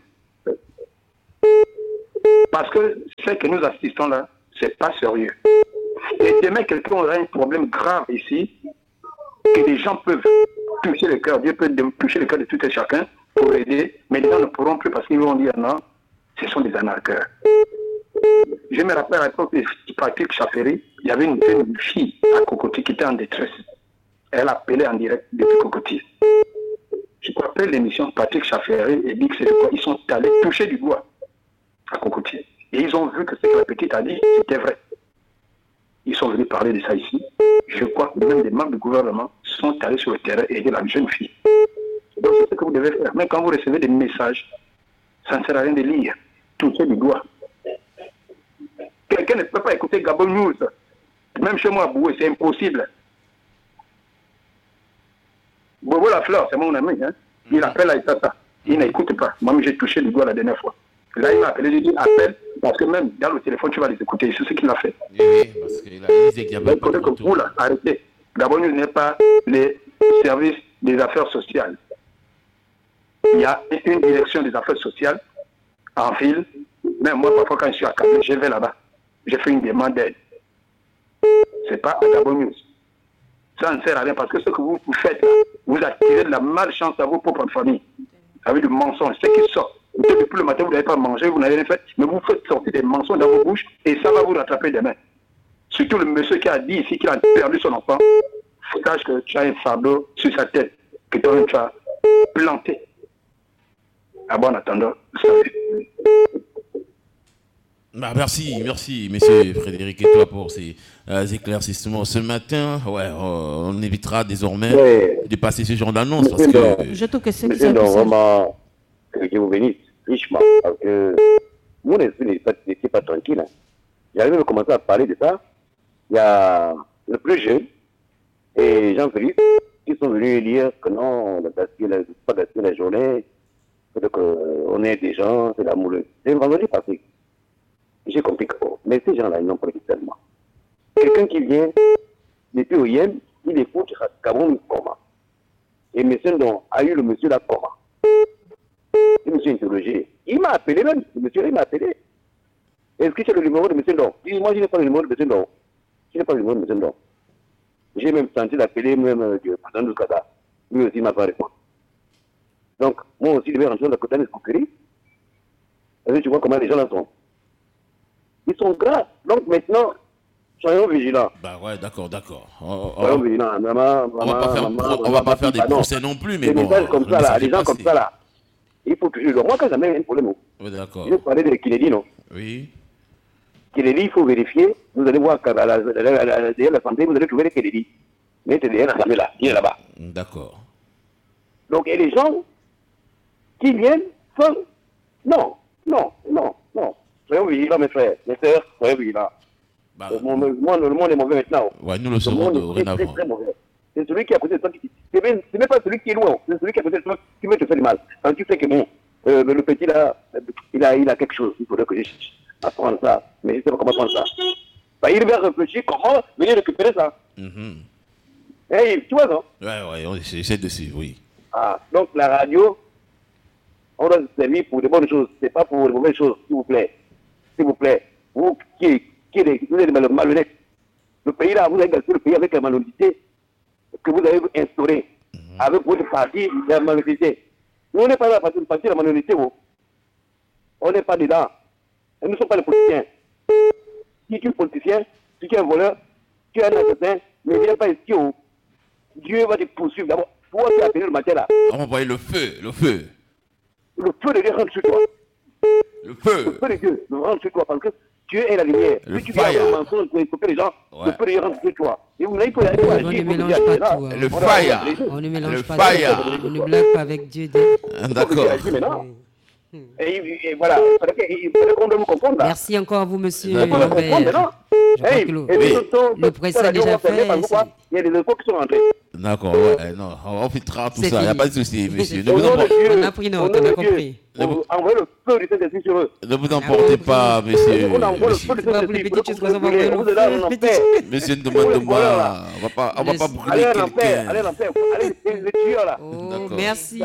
[SPEAKER 5] Parce que ce que nous assistons là, ce n'est pas sérieux. Et demain, quelqu'un aura un problème grave ici, que les gens peuvent toucher le cœur. Dieu peut toucher le cœur de tout et chacun pour aider, mais les gens ne pourront plus parce qu'ils vont dire non, ce sont des anarcheurs. Je me rappelle à l'époque de Patrick Chafferi, il y avait une fille à Cocody qui était en détresse. Elle appelait en direct depuis Cocody. Je me rappelle l'émission Patrick Chafferi et dit que c'est quoi. Ils sont allés toucher du doigt à Cocody. Et ils ont vu que ce que la petite a dit, c'était vrai. Ils sont venus parler de ça ici. Je crois que même des membres du gouvernement sont allés sur le terrain et aider la jeune fille. Donc c'est ce que vous devez faire. Mais quand vous recevez des messages, ça ne sert à rien de lire. Toucher du doigt. Quelqu'un ne peut pas écouter Gabon News. Même chez moi à Boué, c'est impossible. Bobo Lafleur, c'est mon ami. Hein? Il appelle à Itata. Il n'écoute pas. Moi, j'ai touché du doigt la dernière fois. Là, il m'a appelé, j'ai dit appelle, parce que même dans le téléphone, tu vas les écouter. C'est ce qu'il a fait.
[SPEAKER 2] Oui, parce qu'il a dit qu'il n'y avait pas de retour.
[SPEAKER 5] Vous, là, arrêtez. Gabon News n'est pas les services des affaires sociales. Il y a une direction des affaires sociales en ville. Même moi, parfois, quand je suis à Kabul, je vais là-bas. Je fais une demande d'aide. Ce n'est pas à Gabon News. Ça ne sert à rien parce que ce que vous faites là, vous attirez de la malchance à vos propres familles. Avec du mensonge, c'est qui sort. Depuis le matin, vous n'avez pas mangé, vous n'avez rien fait, mais vous faites sortir des mensonges dans vos bouches et ça va vous rattraper demain. Surtout le monsieur qui a dit ici qu'il a perdu son enfant, sache que tu as un fardeau sur sa tête que toi-même tu as planté. Ah bon, en attendant, vous savez.
[SPEAKER 2] Bah, merci, monsieur Frédéric et toi pour ces éclaircissements. Ce matin, on évitera désormais de passer ce genre d'annonce parce que...
[SPEAKER 4] Je trouve que c'est
[SPEAKER 7] vraiment que Dieu vous bénisse richement parce que mon esprit n'était pas tranquille. Hein. J'arrive à commencer à parler de ça. Il y a le plus jeune et Jean-Philippe qui sont venus dire que non, on n'a pas gaspillé la journée, qu'on est des gens, c'est l'amoureux. C'est un vendredi passé. J'ai compris que, mais ces gens-là, ils n'ont pas dit tellement. Quelqu'un qui vient depuis au Yémen, il écoute Gabon comment. Et M. Ndon a eu le monsieur là comment. Et monsieur interrogé. Il m'a appelé même, le monsieur là, il m'a appelé. Est-ce que c'est le numéro de M. Ndon? Il dit, moi, je n'ai pas le numéro de M. Ndon. Je n'ai pas le numéro de M. Ndon. J'ai même tenté d'appeler même le président du Qatar. Lui aussi, il m'a pas répondu. Donc, moi aussi, je vais rentrer dans la côte d'escroquerie. Et tu vois comment les gens là sont. Ils sont graves. Donc maintenant, soyons vigilants.
[SPEAKER 2] Bah ouais, d'accord.
[SPEAKER 7] Soyons vigilants.
[SPEAKER 2] On va pas faire des procès non plus, mais bon.
[SPEAKER 7] Comme ça, là, les gens comme ça, là. Il faut toujours. Moi, quand j'amène un problème,
[SPEAKER 2] oui, d'accord.
[SPEAKER 7] Je parlais de Kiledi, non?
[SPEAKER 2] Oui.
[SPEAKER 7] Kiledi, il faut vérifier. Vous allez voir qu'à derrière la santé, vous allez trouver le Kiledi. Mais c'est derrière la santé, là. Il est là-bas.
[SPEAKER 2] D'accord.
[SPEAKER 7] Donc, et les gens qui viennent sont... Non. Soyons vigilants, mes frères, mes sœurs, soyons vigilants.
[SPEAKER 2] Bah,
[SPEAKER 7] le monde est mauvais maintenant.
[SPEAKER 2] Ouais, nous le serons dorénavant.
[SPEAKER 7] Très mauvais. C'est celui qui a côté de toi qui... Ce n'est pas celui qui est loin, c'est celui qui a côté de toi qui veut te faire du mal. Quand tu sais que bon, le petit là, il a quelque chose, il faudrait que je apprendre ça, mais je ne sais pas comment prendre ça. Bah, il va réfléchir comment venir récupérer ça. Hey, tu vois, non?
[SPEAKER 2] Ouais, on essaie de suivre, oui.
[SPEAKER 7] Ah, donc la radio, on doit se servir pour de bonnes choses, c'est pas pour de mauvaises choses, s'il vous plaît. S'il vous plaît, vous qui êtes malhonnêtes, le pays là, vous avez gâché le pays avec la malhonnêteté que vous avez instaurée, avec votre parti, la malhonnêteté. Nous, on n'est pas là parce que le parti de la malhonnêteté, on n'est pas dedans. Et nous ne sommes pas les politiciens. Si tu es politicien, si tu es un voleur, tu es un assassin, ne viens pas ici, Dieu va te poursuivre. D'abord, toi qui as appelé le matin là.
[SPEAKER 2] On va envoyer le feu.
[SPEAKER 7] Le feu de Dieu rentre sur toi.
[SPEAKER 2] Le feu
[SPEAKER 7] de Dieu rentre sur toi parce que Dieu est la lumière.
[SPEAKER 2] Le
[SPEAKER 7] si tu veux avoir un mensonge pour écouter les gens, le feu de Dieu rentre sur toi. Et vous n'avez pas agir.
[SPEAKER 3] On ne mélange pas tout.
[SPEAKER 2] Le fire.
[SPEAKER 3] On ne mélange pas
[SPEAKER 2] tout.
[SPEAKER 3] On ne blague pas avec Dieu.
[SPEAKER 2] D'accord.
[SPEAKER 7] Et voilà, il faudrait qu'on doit vous comprendre là.
[SPEAKER 3] Merci encore à vous, monsieur.
[SPEAKER 7] Vous pouvez comprendre, non?
[SPEAKER 3] Le presse a déjà fait.
[SPEAKER 7] Il y a des infos qui sont rentrées.
[SPEAKER 2] D'accord, ouais, non, on filtrera tout ça, il n'y a pas de souci, monsieur.
[SPEAKER 3] On a pris note, on a compris.
[SPEAKER 7] Envoyez le feu du Saint-Esprit sur eux.
[SPEAKER 2] Ne vous emportez pas, monsieur.
[SPEAKER 7] On envoie le feu du Saint-Esprit.
[SPEAKER 2] Monsieur, ne demande pas. On va pas brûler quelqu'un.
[SPEAKER 7] Allez en paix. Allez, les tueurs là.
[SPEAKER 3] Oh, merci.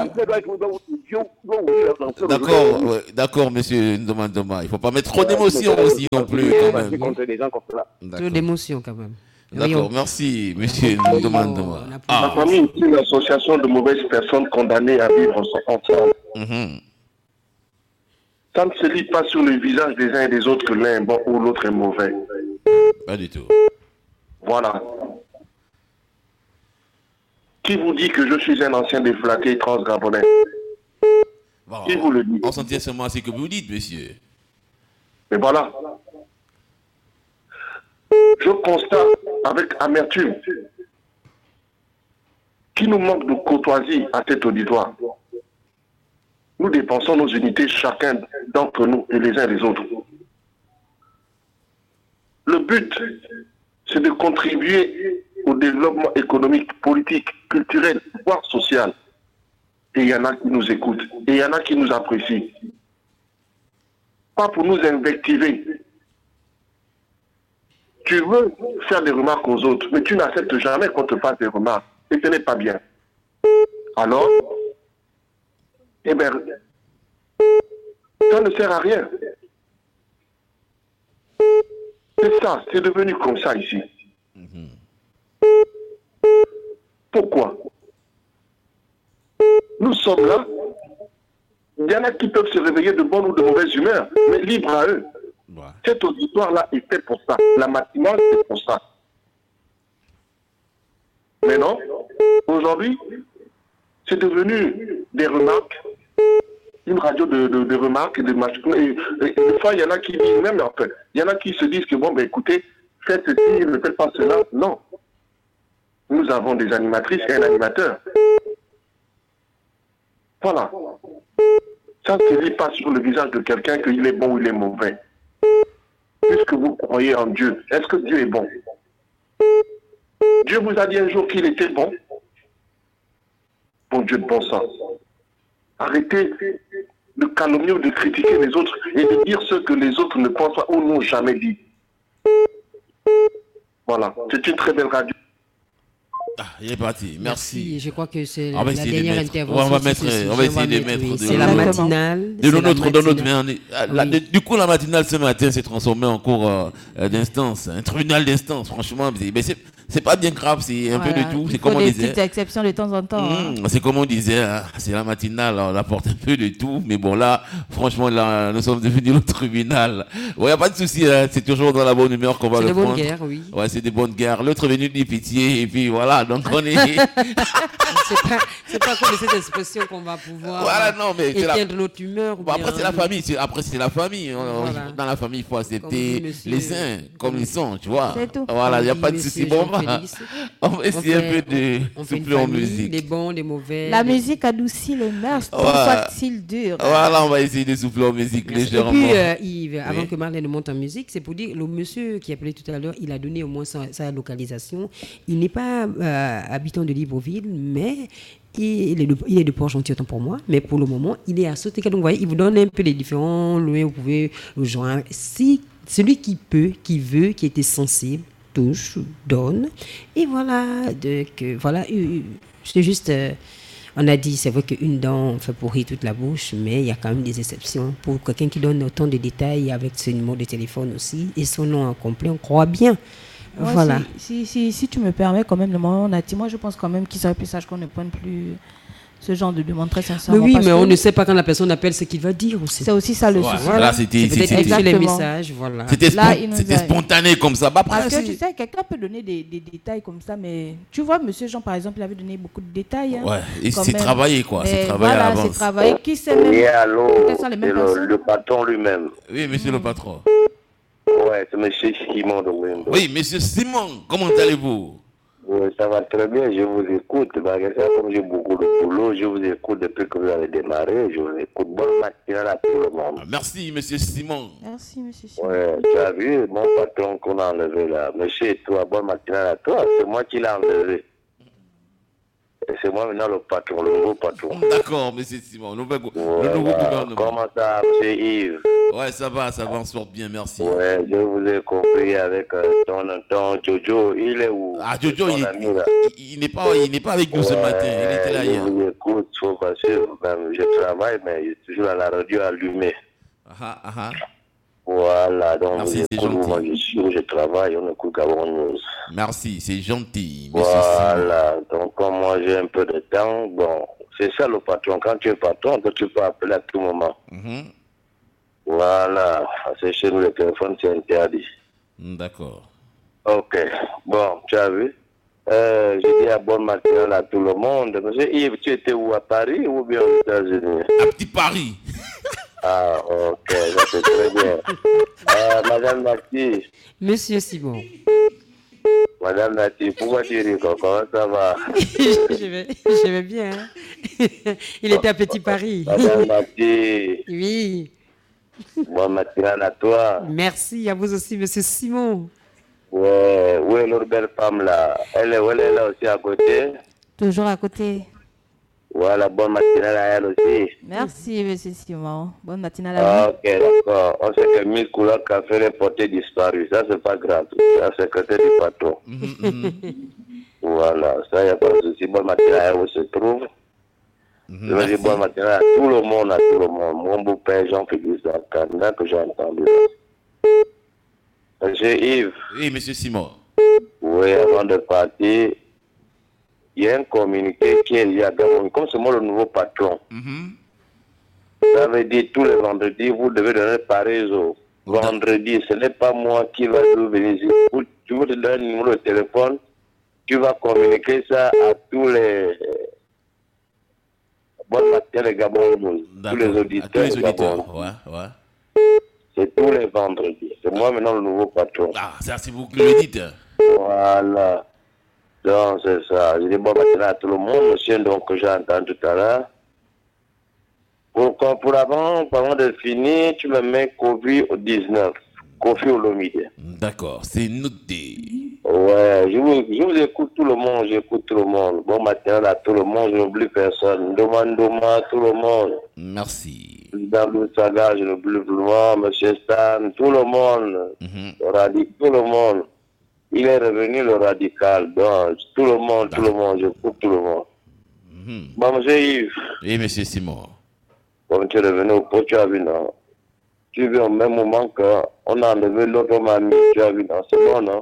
[SPEAKER 2] D'accord, monsieur, ne demande pas. Il ne faut pas mettre trop d'émotions aussi non plus, quand même.
[SPEAKER 3] Trop d'émotions, quand même.
[SPEAKER 2] D'accord, merci, monsieur, ne demande pas.
[SPEAKER 1] La famille est une association de mauvaises personnes condamnées à vivre ensemble. Ça ne se lit pas sur le visage des uns et des autres que l'un est bon ou l'autre est mauvais.
[SPEAKER 2] Pas du tout.
[SPEAKER 1] Voilà. Qui vous dit que je suis un ancien déflaqué transgabonais?
[SPEAKER 2] Bon,
[SPEAKER 1] qui vous le dit?
[SPEAKER 2] On s'en tient seulement à ce que vous dites, monsieur.
[SPEAKER 1] Et voilà. Je constate avec amertume qu'il nous manque de courtoisie à cet auditoire. Nous dépensons nos unités chacun d'entre nous et les uns les autres. Le but, c'est de contribuer au développement économique, politique, culturel, voire social. Et il y en a qui nous écoutent, et il y en a qui nous apprécient. Pas pour nous invectiver. Tu veux faire des remarques aux autres, mais tu n'acceptes jamais qu'on te fasse des remarques. Et ce n'est pas bien. Alors, eh bien, ça ne sert à rien. C'est ça, c'est devenu comme ça ici. Pourquoi? Nous sommes là. Il y en a qui peuvent se réveiller de bonne ou de mauvaise humeur, mais libre à eux. Ouais. Cet auditoire-là est fait pour ça. La matinale, c'est pour ça. Mais non, aujourd'hui, c'est devenu des remarques, une radio de remarques, de machines. Et des fois, il y en a qui disent, même en fait, il y en a qui se disent que, bon, ben écoutez, faites ceci, ne faites pas cela. Non. Nous avons des animatrices et un animateur. Voilà. Ça ne se lit pas sur le visage de quelqu'un qu'il est bon ou il est mauvais. Puisque vous croyez en Dieu, est-ce que Dieu est bon? Dieu vous a dit un jour qu'il était bon. Bon Dieu de bon sens. Arrêtez de calomnier ou de critiquer les autres et de dire ce que les autres ne pensent pas ou n'ont jamais dit. Voilà, c'est une très belle radio.
[SPEAKER 2] Ah, il est parti, merci.
[SPEAKER 3] Je crois que c'est la dernière intervention.
[SPEAKER 2] On va essayer de mettre
[SPEAKER 3] c'est la matinale.
[SPEAKER 2] De notre main. Du coup, la matinale ce matin s'est transformée en cours d'instance, un tribunal d'instance. Franchement, c'est pas bien grave, c'est un peu de tout. C'est comme on disait.
[SPEAKER 4] Des petites exceptions de temps en temps.
[SPEAKER 2] C'est comme on disait, hein, c'est la matinale, on apporte un peu de tout. Mais bon, là, franchement, là, nous sommes devenus le tribunal. Il n'y a pas de souci, hein, c'est toujours dans la bonne humeur qu'on va le prendre. C'est des bonnes guerres, oui. Ouais, c'est des bonnes guerres. L'autre est venu de pitié, et puis voilà. Donc on est.
[SPEAKER 3] c'est pas comme cette expression qu'on va pouvoir.
[SPEAKER 2] Voilà, non, mais
[SPEAKER 3] éteindre notre humeur.
[SPEAKER 2] Bon, après, c'est la famille. Après, c'est la famille. Voilà. Dans la famille, il faut accepter les uns comme ils sont, tu vois.
[SPEAKER 4] C'est tout.
[SPEAKER 2] Voilà, il n'y a pas de souci. Bon, on va essayer un peu de souffler en musique.
[SPEAKER 3] Les bons, les mauvais.
[SPEAKER 4] La musique adoucit le mœurs, soit-il dur.
[SPEAKER 2] Voilà, on va essayer de souffler en musique légèrement.
[SPEAKER 3] Et puis, Yves, avant que Marlène monte en musique, c'est pour dire, le monsieur qui appelait tout à l'heure, il a donné au moins sa localisation. Il n'est pas habitant de Libreville, mais il est de Port-Gentil, autant pour moi, mais pour le moment, il est à Sotéka. Donc, vous voyez, il vous donne un peu les différents lieux où vous pouvez le joindre. Si celui qui peut, qui veut, qui était sensible, touche, donne. Et voilà, voilà, c'est juste... on a dit, c'est vrai qu'une dent fait pourrir toute la bouche, mais il y a quand même des exceptions. Pour quelqu'un qui donne autant de détails avec ce numéro de téléphone aussi, et son nom en complet, on croit bien.
[SPEAKER 4] Ouais, voilà. Si tu me permets quand même, le moment on a dit, moi je pense quand même qu'il serait plus sage qu'on ne prenne plus ce genre de demande très sincèrement.
[SPEAKER 3] Mais oui, mais on ne sait pas quand la personne appelle ce qu'il va dire aussi.
[SPEAKER 4] C'est aussi ça le souci.
[SPEAKER 2] Voilà, là, c'était
[SPEAKER 3] les messages, voilà.
[SPEAKER 2] C'était spontané comme ça. Bah,
[SPEAKER 4] parce que tu sais, quelqu'un peut donner des détails comme ça, mais tu vois, monsieur Jean, par exemple, il avait donné beaucoup de détails. Hein,
[SPEAKER 2] ouais, et c'est travaillé, quoi. C'est travaillé
[SPEAKER 4] voilà,
[SPEAKER 2] à l'avance.
[SPEAKER 4] C'est travaillé. Qui sait même?
[SPEAKER 7] Et allô, c'est le patron lui-même.
[SPEAKER 2] Oui, monsieur le patron.
[SPEAKER 7] Ouais, c'est monsieur Simon de Wendo.
[SPEAKER 2] Oui, monsieur Simon, comment allez-vous?
[SPEAKER 7] Oui, ça va très bien, je vous écoute. Comme j'ai beaucoup de boulot, je vous écoute depuis que vous avez démarré. Je vous écoute. Bonne matinale à tout le monde.
[SPEAKER 2] Merci, monsieur Simon.
[SPEAKER 4] Merci, monsieur Simon.
[SPEAKER 7] Ouais, tu as vu mon patron qu'on a enlevé là. Monsieur, toi, bonne matinale à toi. C'est moi qui l'ai enlevé. c'est moi maintenant le patron, le nouveau patron.
[SPEAKER 2] D'accord, monsieur Simon. Le nouveau gouvernement.
[SPEAKER 7] Comment ça, monsieur Yves?
[SPEAKER 2] Ouais, ça va, on se porte bien, merci.
[SPEAKER 7] Ouais, je vous ai compris avec ton Jojo. Il est où?
[SPEAKER 2] Ah, Jojo, il n'est pas avec nous ce matin. Il était là hier.
[SPEAKER 7] Je vous écoute, faut parce que même, je travaille, mais il est toujours à la radio allumée. Voilà, donc
[SPEAKER 2] merci, c'est gentil.
[SPEAKER 7] Moi, je suis où je travaille, on écoute Gabon News.
[SPEAKER 2] Merci, c'est gentil, monsieur
[SPEAKER 7] Voilà, donc comme moi j'ai un peu de temps, bon, c'est ça le patron. Quand tu es patron, tu peux appeler à tout moment. Voilà, c'est chez nous le téléphone, c'est interdit.
[SPEAKER 2] D'accord.
[SPEAKER 7] Ok, bon, tu as vu? Je dis à bon matin à tout le monde. Monsieur Yves, tu étais où, à Paris ou bien aux États-Unis?
[SPEAKER 2] À Petit Paris.
[SPEAKER 7] Ah, ok, ça c'est très bien. Madame Nati.
[SPEAKER 3] Monsieur Simon.
[SPEAKER 7] Madame Nati, pourquoi tu ris? Comment ça va?
[SPEAKER 3] je vais bien. Il était à Petit Paris.
[SPEAKER 7] Madame Nati.
[SPEAKER 3] Oui.
[SPEAKER 7] Bon matinal à toi.
[SPEAKER 3] Merci, à vous aussi, monsieur Simon.
[SPEAKER 7] Ouais, où est l'autre belle femme là? Elle est là aussi à côté?
[SPEAKER 4] Toujours à côté.
[SPEAKER 7] Voilà, bonne matinale à elle aussi.
[SPEAKER 4] Merci, monsieur Simon. Bonne matinale à vous.
[SPEAKER 7] Ok, d'accord. On sait que 1000 couleurs café est porté disparu. Ça, c'est pas grave. C'est la secrétaire du patron. Voilà, ça, il n'y a pas de souci. Bonne matinale à elle où se trouve. Je veux dire bonne matinale à tout le monde, Mon beau-père Jean-Philippe Zakanda, que j'ai entendu. Monsieur Yves.
[SPEAKER 2] Oui, monsieur Simon.
[SPEAKER 7] Oui, avant de partir, il y a un communiqué qui est lié à Gabon. Comme c'est moi le nouveau patron, ça veut dire tous les vendredis, vous devez donner par réseau. Vendredi, ce n'est pas moi qui va venir ici. Tu veux te donner un numéro de téléphone, tu vas communiquer ça à tous les... Bonne matin, les Gabon, tous les auditeurs.
[SPEAKER 2] Tous les auditeurs, ouais.
[SPEAKER 7] C'est tous les vendredis. C'est moi maintenant le nouveau patron.
[SPEAKER 2] Ah, ça c'est vous qui le dites.
[SPEAKER 7] Voilà. Donc c'est ça. Je dis bon matin à tout le monde, monsieur, donc que j'ai entendu tout à l'heure. Pour avant de finir, tu me mets Covid-19. Kofi Olomide.
[SPEAKER 2] D'accord, c'est noté.
[SPEAKER 7] Ouais, je vous écoute tout le monde, j'écoute tout le monde. Bon matin à tout le monde, je n'oublie personne. Demande à tout le monde.
[SPEAKER 2] Merci.
[SPEAKER 7] Dans le saga, je n'oublie plus moi, monsieur Stan, tout le monde. Tout le monde. Il est revenu le radical, donc tout le monde, j'écoute tout le monde. Bon, monsieur Yves.
[SPEAKER 2] Oui, monsieur Simon.
[SPEAKER 7] Bon, tu es revenu au pot, tu as vu, non? Tu vis au même moment qu'on a enlevé l'autre mamie, tu as vu, non? C'est bon, non?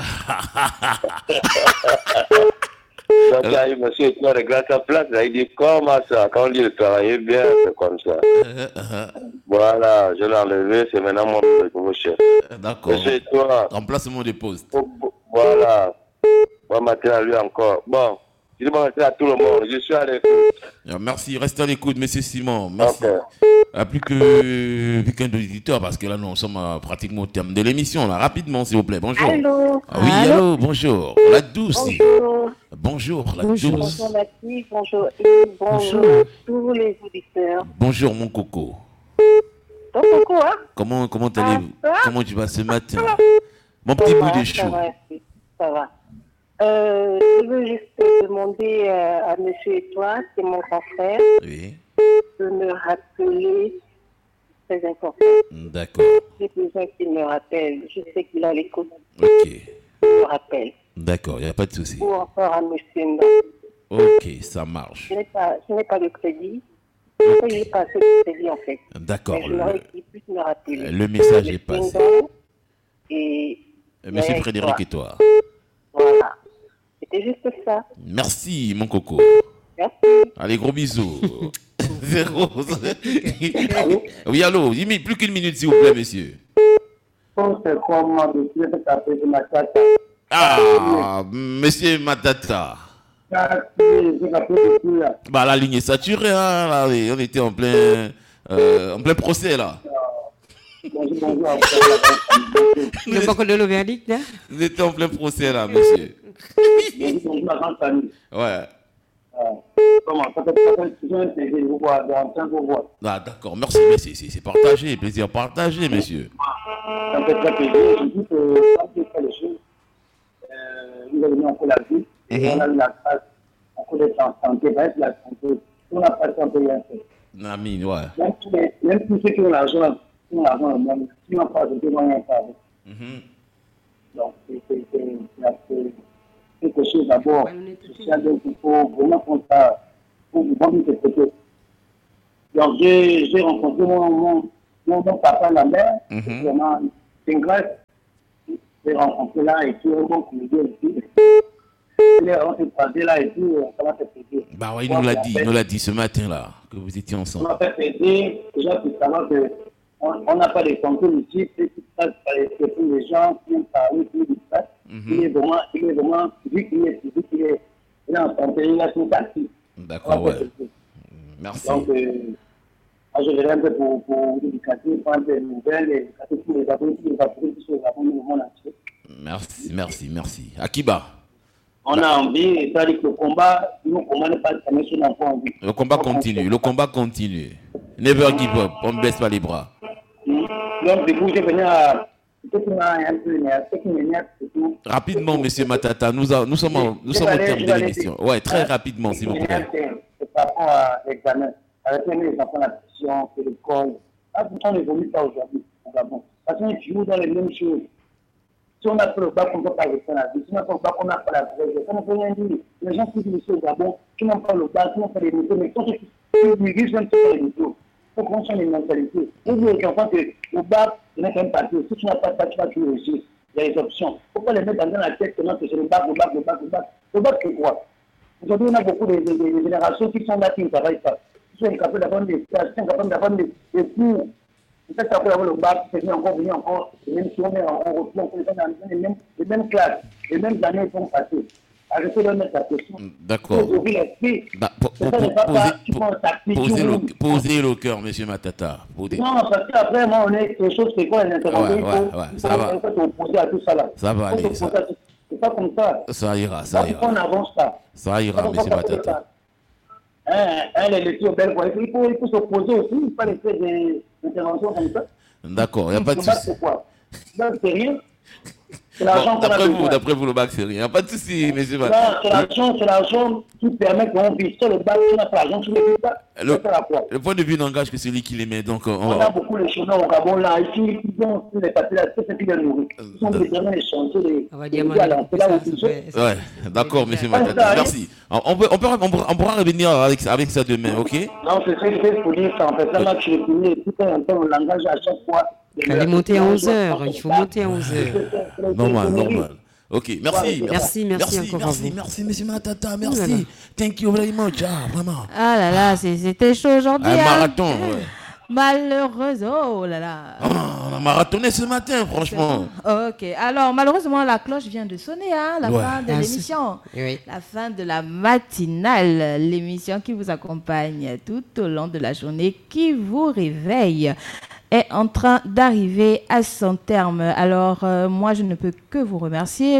[SPEAKER 7] Donc, il y a eu monsieur qui regarde sa place, là, il dit comment ça? Quand on dit de travailler bien, c'est comme ça. Voilà, je l'ai enlevé, c'est maintenant mon nouveau chef.
[SPEAKER 2] D'accord.
[SPEAKER 7] Monsieur, toi.
[SPEAKER 2] Remplacement de poste.
[SPEAKER 7] Voilà. Bon matin à lui encore. Bon, je dis bon matin à tout le monde. Je suis à l'écoute.
[SPEAKER 2] Merci, restez à l'écoute, monsieur Simon. Merci. Okay. Plus qu'un auditeur, parce que là, nous sommes pratiquement au terme de l'émission. Là. Rapidement, s'il vous plaît. Bonjour.
[SPEAKER 8] Allô.
[SPEAKER 2] Oui, allô, bonjour. La douce. Bonjour, la douce.
[SPEAKER 8] Bonjour, Mathilde. Bonjour, Yves. Bonjour, tous les auditeurs.
[SPEAKER 2] Bonjour, mon coco.
[SPEAKER 8] Ton coco, hein?
[SPEAKER 2] Comment allez-vous? Comment tu vas ce matin? Mon petit bout de chou.
[SPEAKER 8] Ça va. Je veux juste demander à monsieur et toi, c'est mon grand frère, de me rappeler, c'est très important.
[SPEAKER 2] D'accord.
[SPEAKER 8] J'ai besoin qu'il me rappelle. Je sais qu'il a l'écoute.
[SPEAKER 2] Ok.
[SPEAKER 8] Il me rappelle.
[SPEAKER 2] D'accord, il n'y a pas de souci.
[SPEAKER 8] Ou encore à monsieur Mba.
[SPEAKER 2] Ok, ça marche.
[SPEAKER 8] Je n'ai pas de crédit. Je n'ai pas assez de crédit en fait.
[SPEAKER 2] D'accord.
[SPEAKER 8] Je voudrais qu'il puisse me rappeler.
[SPEAKER 2] Le message est passé.
[SPEAKER 8] Et
[SPEAKER 2] monsieur Frédéric et toi.
[SPEAKER 8] Voilà. C'était juste ça.
[SPEAKER 2] Merci, mon coco.
[SPEAKER 8] Merci.
[SPEAKER 2] Allez, gros bisous. Zéro. Oui, allô. Plus qu'une minute, s'il vous plaît, monsieur. Ah, monsieur Matata. Bah, la ligne est saturée, hein. Là, oui. On était en plein procès, là.
[SPEAKER 3] Le coco de l'Auvergne, là.
[SPEAKER 2] Vous étiez en plein procès, là, monsieur. Ouais. Ah, d'accord, merci, mais c'est partagé, plaisir partagé, monsieur.
[SPEAKER 5] faut être en santé, va être la santé. On n'a pas de santé, il y a un peu.
[SPEAKER 2] Amine, ouais.
[SPEAKER 5] Même tous ceux qui ont l'argent, le monde, qui n'ont pas de moyens, pas. Donc, c'est quelque chose d'abord social, donc il faut vraiment qu'on ça pour vendre ces côtés. Donc, j'ai rencontré mon papa, la mère, vraiment, c'est une grâce. J'ai rencontré là et puis on va communiquer aussi. On s'est croisés là et puis ça m'a fait plaisir.
[SPEAKER 2] Bah oui, il nous l'a dit ce matin-là, que vous étiez ensemble.
[SPEAKER 5] Ça m'a fait plaisir, déjà pour savoir qu'on n'a pas de contrôle ici, c'est tout ça, c'est pour les gens qui ont parlé, qui disent ça. Il est vraiment, vu qu'il est en santé, il a tout actif.
[SPEAKER 2] D'accord, ouais. Merci.
[SPEAKER 5] Donc, je verrai un peu pour l'éducation, prendre des nouvelles, et tous les abonnés, tous les abonnés du monde entier.
[SPEAKER 2] Merci. Akiba.
[SPEAKER 5] On a envie, c'est-à-dire que le combat n'est pas terminé si on n'a pas envie.
[SPEAKER 2] Le combat continue. Never give up, on ne baisse pas les bras.
[SPEAKER 5] Donc, du coup, je venais à...
[SPEAKER 2] Rapidement, monsieur Matata, nous sommes au terme de l'émission. Ouais, très rapidement, s'il vous plaît.
[SPEAKER 5] C'est par rapport à l'examen. Avec les enfants, la pression, c'est l'école. Là, pourtant, on n'évolue pas aujourd'hui au Gabon. Parce qu'on est toujours dans les mêmes choses. Si on n'a pas le bac, on ne peut pas rester la vie. Si on n'a pas le bac, on n'a pas la vraie vie. Ça ne peut rien dire. Les gens qui vivent ici au Gabon, qui n'ont pas le bac, qui n'ont pas les méthodes, mais quand ils vivent, même si les méthodes. Il faut qu'on change les mentalités. Vous voyez qu'enfin, le bac, ce n'est qu'un papier. Si tu n'as pas de bac, tu vas toujours réussir. Il y a des options. Il ne faut pas les mettre dans la tête que c'est le bac. Le bac, c'est quoi? Aujourd'hui, on a beaucoup de générations qui sont là, qui ne travaillent pas. Ils sont incapables d'avoir des stages, ils sont incapables d'avoir des cours. Peut-être qu'après avoir le bac, c'est venir encore, et même si on est en retour, on est dans les mêmes classes, les mêmes années vont passer. Arrêtez de mettre la question.
[SPEAKER 2] D'accord. Posez le cœur, monsieur Matata.
[SPEAKER 5] Non, parce qu'après, moi, on est quelque chose, c'est quoi, une intervention,
[SPEAKER 2] ça va.
[SPEAKER 5] Il faut s'opposer à tout ça là.
[SPEAKER 2] Ça va aller.
[SPEAKER 5] C'est pas comme ça.
[SPEAKER 2] Ça ira.
[SPEAKER 5] On n'avance pas.
[SPEAKER 2] Ça ira, monsieur Matata.
[SPEAKER 5] Les filles au bel il faut s'opposer aussi, il ne faut pas laisser des interventions comme ça.
[SPEAKER 2] D'accord, il n'y a pas de souci.
[SPEAKER 5] Donc, c'est rien. C'est l'argent qu'on a besoin.
[SPEAKER 2] D'après vous, le bac, c'est rien. Il n'y a pas de souci, monsieur
[SPEAKER 5] Matata. C'est l'argent qui permet qu'on vise. C'est le bac, tu n'as pas l'argent, tu ne le pas.
[SPEAKER 2] Le point de vue n'engage que celui qui les met. Donc,
[SPEAKER 5] on a beaucoup de chômeurs au Gabon là. Ici, ils ont les papiers là, c'est qui les nourrit. Ils sont déterminés les chantiers.
[SPEAKER 3] On va dire
[SPEAKER 2] ouais, d'accord, monsieur Matata. Merci. On pourra revenir avec ça demain, ok?
[SPEAKER 5] Non, c'est très difficile pour dire ça. En fait, là, je l'ai fini. Tout un langage à chaque fois.
[SPEAKER 3] Il fallait monter à 11h. Il faut monter à 11h.
[SPEAKER 2] Normal. Ok, merci
[SPEAKER 3] encore à vous.
[SPEAKER 2] Merci, monsieur Matata, merci. Thank you very much, vraiment.
[SPEAKER 4] Ah là là, c'était chaud aujourd'hui.
[SPEAKER 2] Un marathon, ouais.
[SPEAKER 4] Malheureusement, oh là là.
[SPEAKER 2] On a marathonné ce matin, franchement.
[SPEAKER 4] Ok, alors malheureusement, la cloche vient de sonner, la fin de l'émission.
[SPEAKER 3] Oui.
[SPEAKER 4] La fin de la matinale, l'émission qui vous accompagne tout au long de la journée, qui vous réveille, est en train d'arriver à son terme. Alors, moi, je ne peux que vous remercier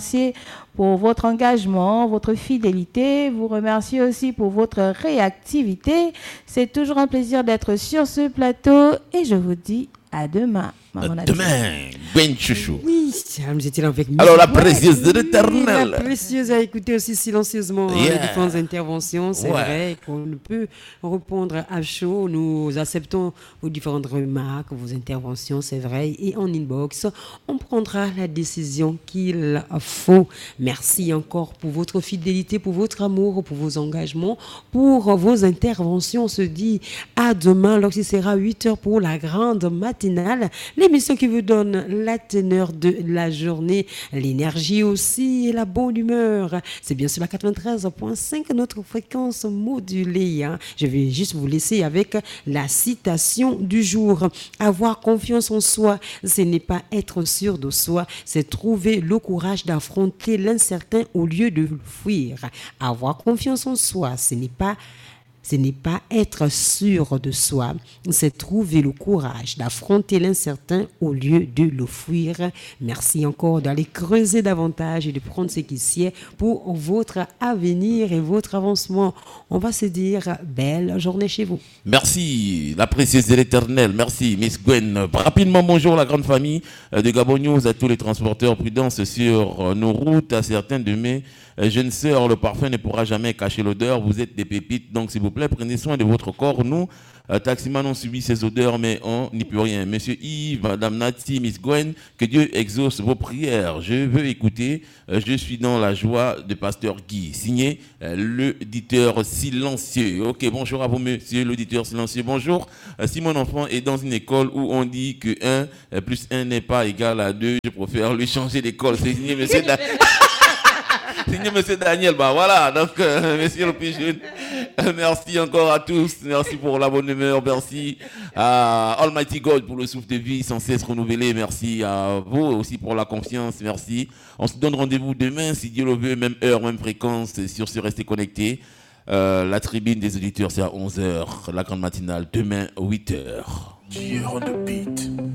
[SPEAKER 4] pour votre engagement, votre fidélité, vous remercier aussi pour votre réactivité. C'est toujours un plaisir d'être sur ce plateau et je vous dis à demain.
[SPEAKER 2] Demain, Ben Chouchou.
[SPEAKER 3] Oui, nous étions avec nous.
[SPEAKER 2] Alors, la précieuse de l'Éternel.
[SPEAKER 3] La précieuse a écouté aussi silencieusement les différentes interventions. C'est vrai qu'on peut répondre à chaud. Nous acceptons vos différentes remarques, vos interventions, c'est vrai. Et en inbox, on prendra la décision qu'il faut. Merci encore pour votre fidélité, pour votre amour, pour vos engagements, pour vos interventions. On se dit à demain, lorsqu'il sera 8h pour la grande matinale. L'émission qui vous donne la teneur de la journée, l'énergie aussi et la bonne humeur. C'est bien sûr la 93.5, notre fréquence modulée. Je vais juste vous laisser avec la citation du jour. Avoir confiance en soi, ce n'est pas être sûr de soi, c'est trouver le courage d'affronter l'incertain au lieu de le fuir. Avoir confiance en soi, ce n'est pas être sûr de soi, c'est trouver le courage d'affronter l'incertain au lieu de le fuir. Merci encore d'aller creuser davantage et de prendre ce qui sied pour votre avenir et votre avancement. On va se dire belle journée chez vous.
[SPEAKER 2] Merci, la précieuse de l'Éternel. Merci, Miss Gwen. Rapidement, bonjour la grande famille de Gabon News, à tous les transporteurs. Prudence sur nos routes, à certains de mes Jeune sœur, le parfum ne pourra jamais cacher l'odeur. Vous êtes des pépites, donc s'il vous plaît, prenez soin de votre corps. Nous, taximan, on subit ces odeurs, mais on n'y peut rien. Monsieur Yves, Madame Nati, Miss Gwen, que Dieu exauce vos prières. Je veux écouter. Je suis dans la joie de Pasteur Guy. Signé l'auditeur silencieux. Ok, bonjour à vous, monsieur l'auditeur silencieux. Bonjour. Si mon enfant est dans une école où on dit que 1 plus 1 n'est pas égal à 2, je préfère lui changer d'école. C'est signé monsieur Signé monsieur Daniel. Bah voilà, donc monsieur le plus jeune. Merci encore à tous. Merci pour la bonne humeur. Merci à Almighty God pour le souffle de vie sans cesse renouvelé. Merci à vous aussi pour la confiance. Merci. On se donne rendez-vous demain, si Dieu le veut, même heure, même fréquence, sur ce Restez Connecté. La tribune des auditeurs, c'est à 11h. La grande matinale, demain, 8h.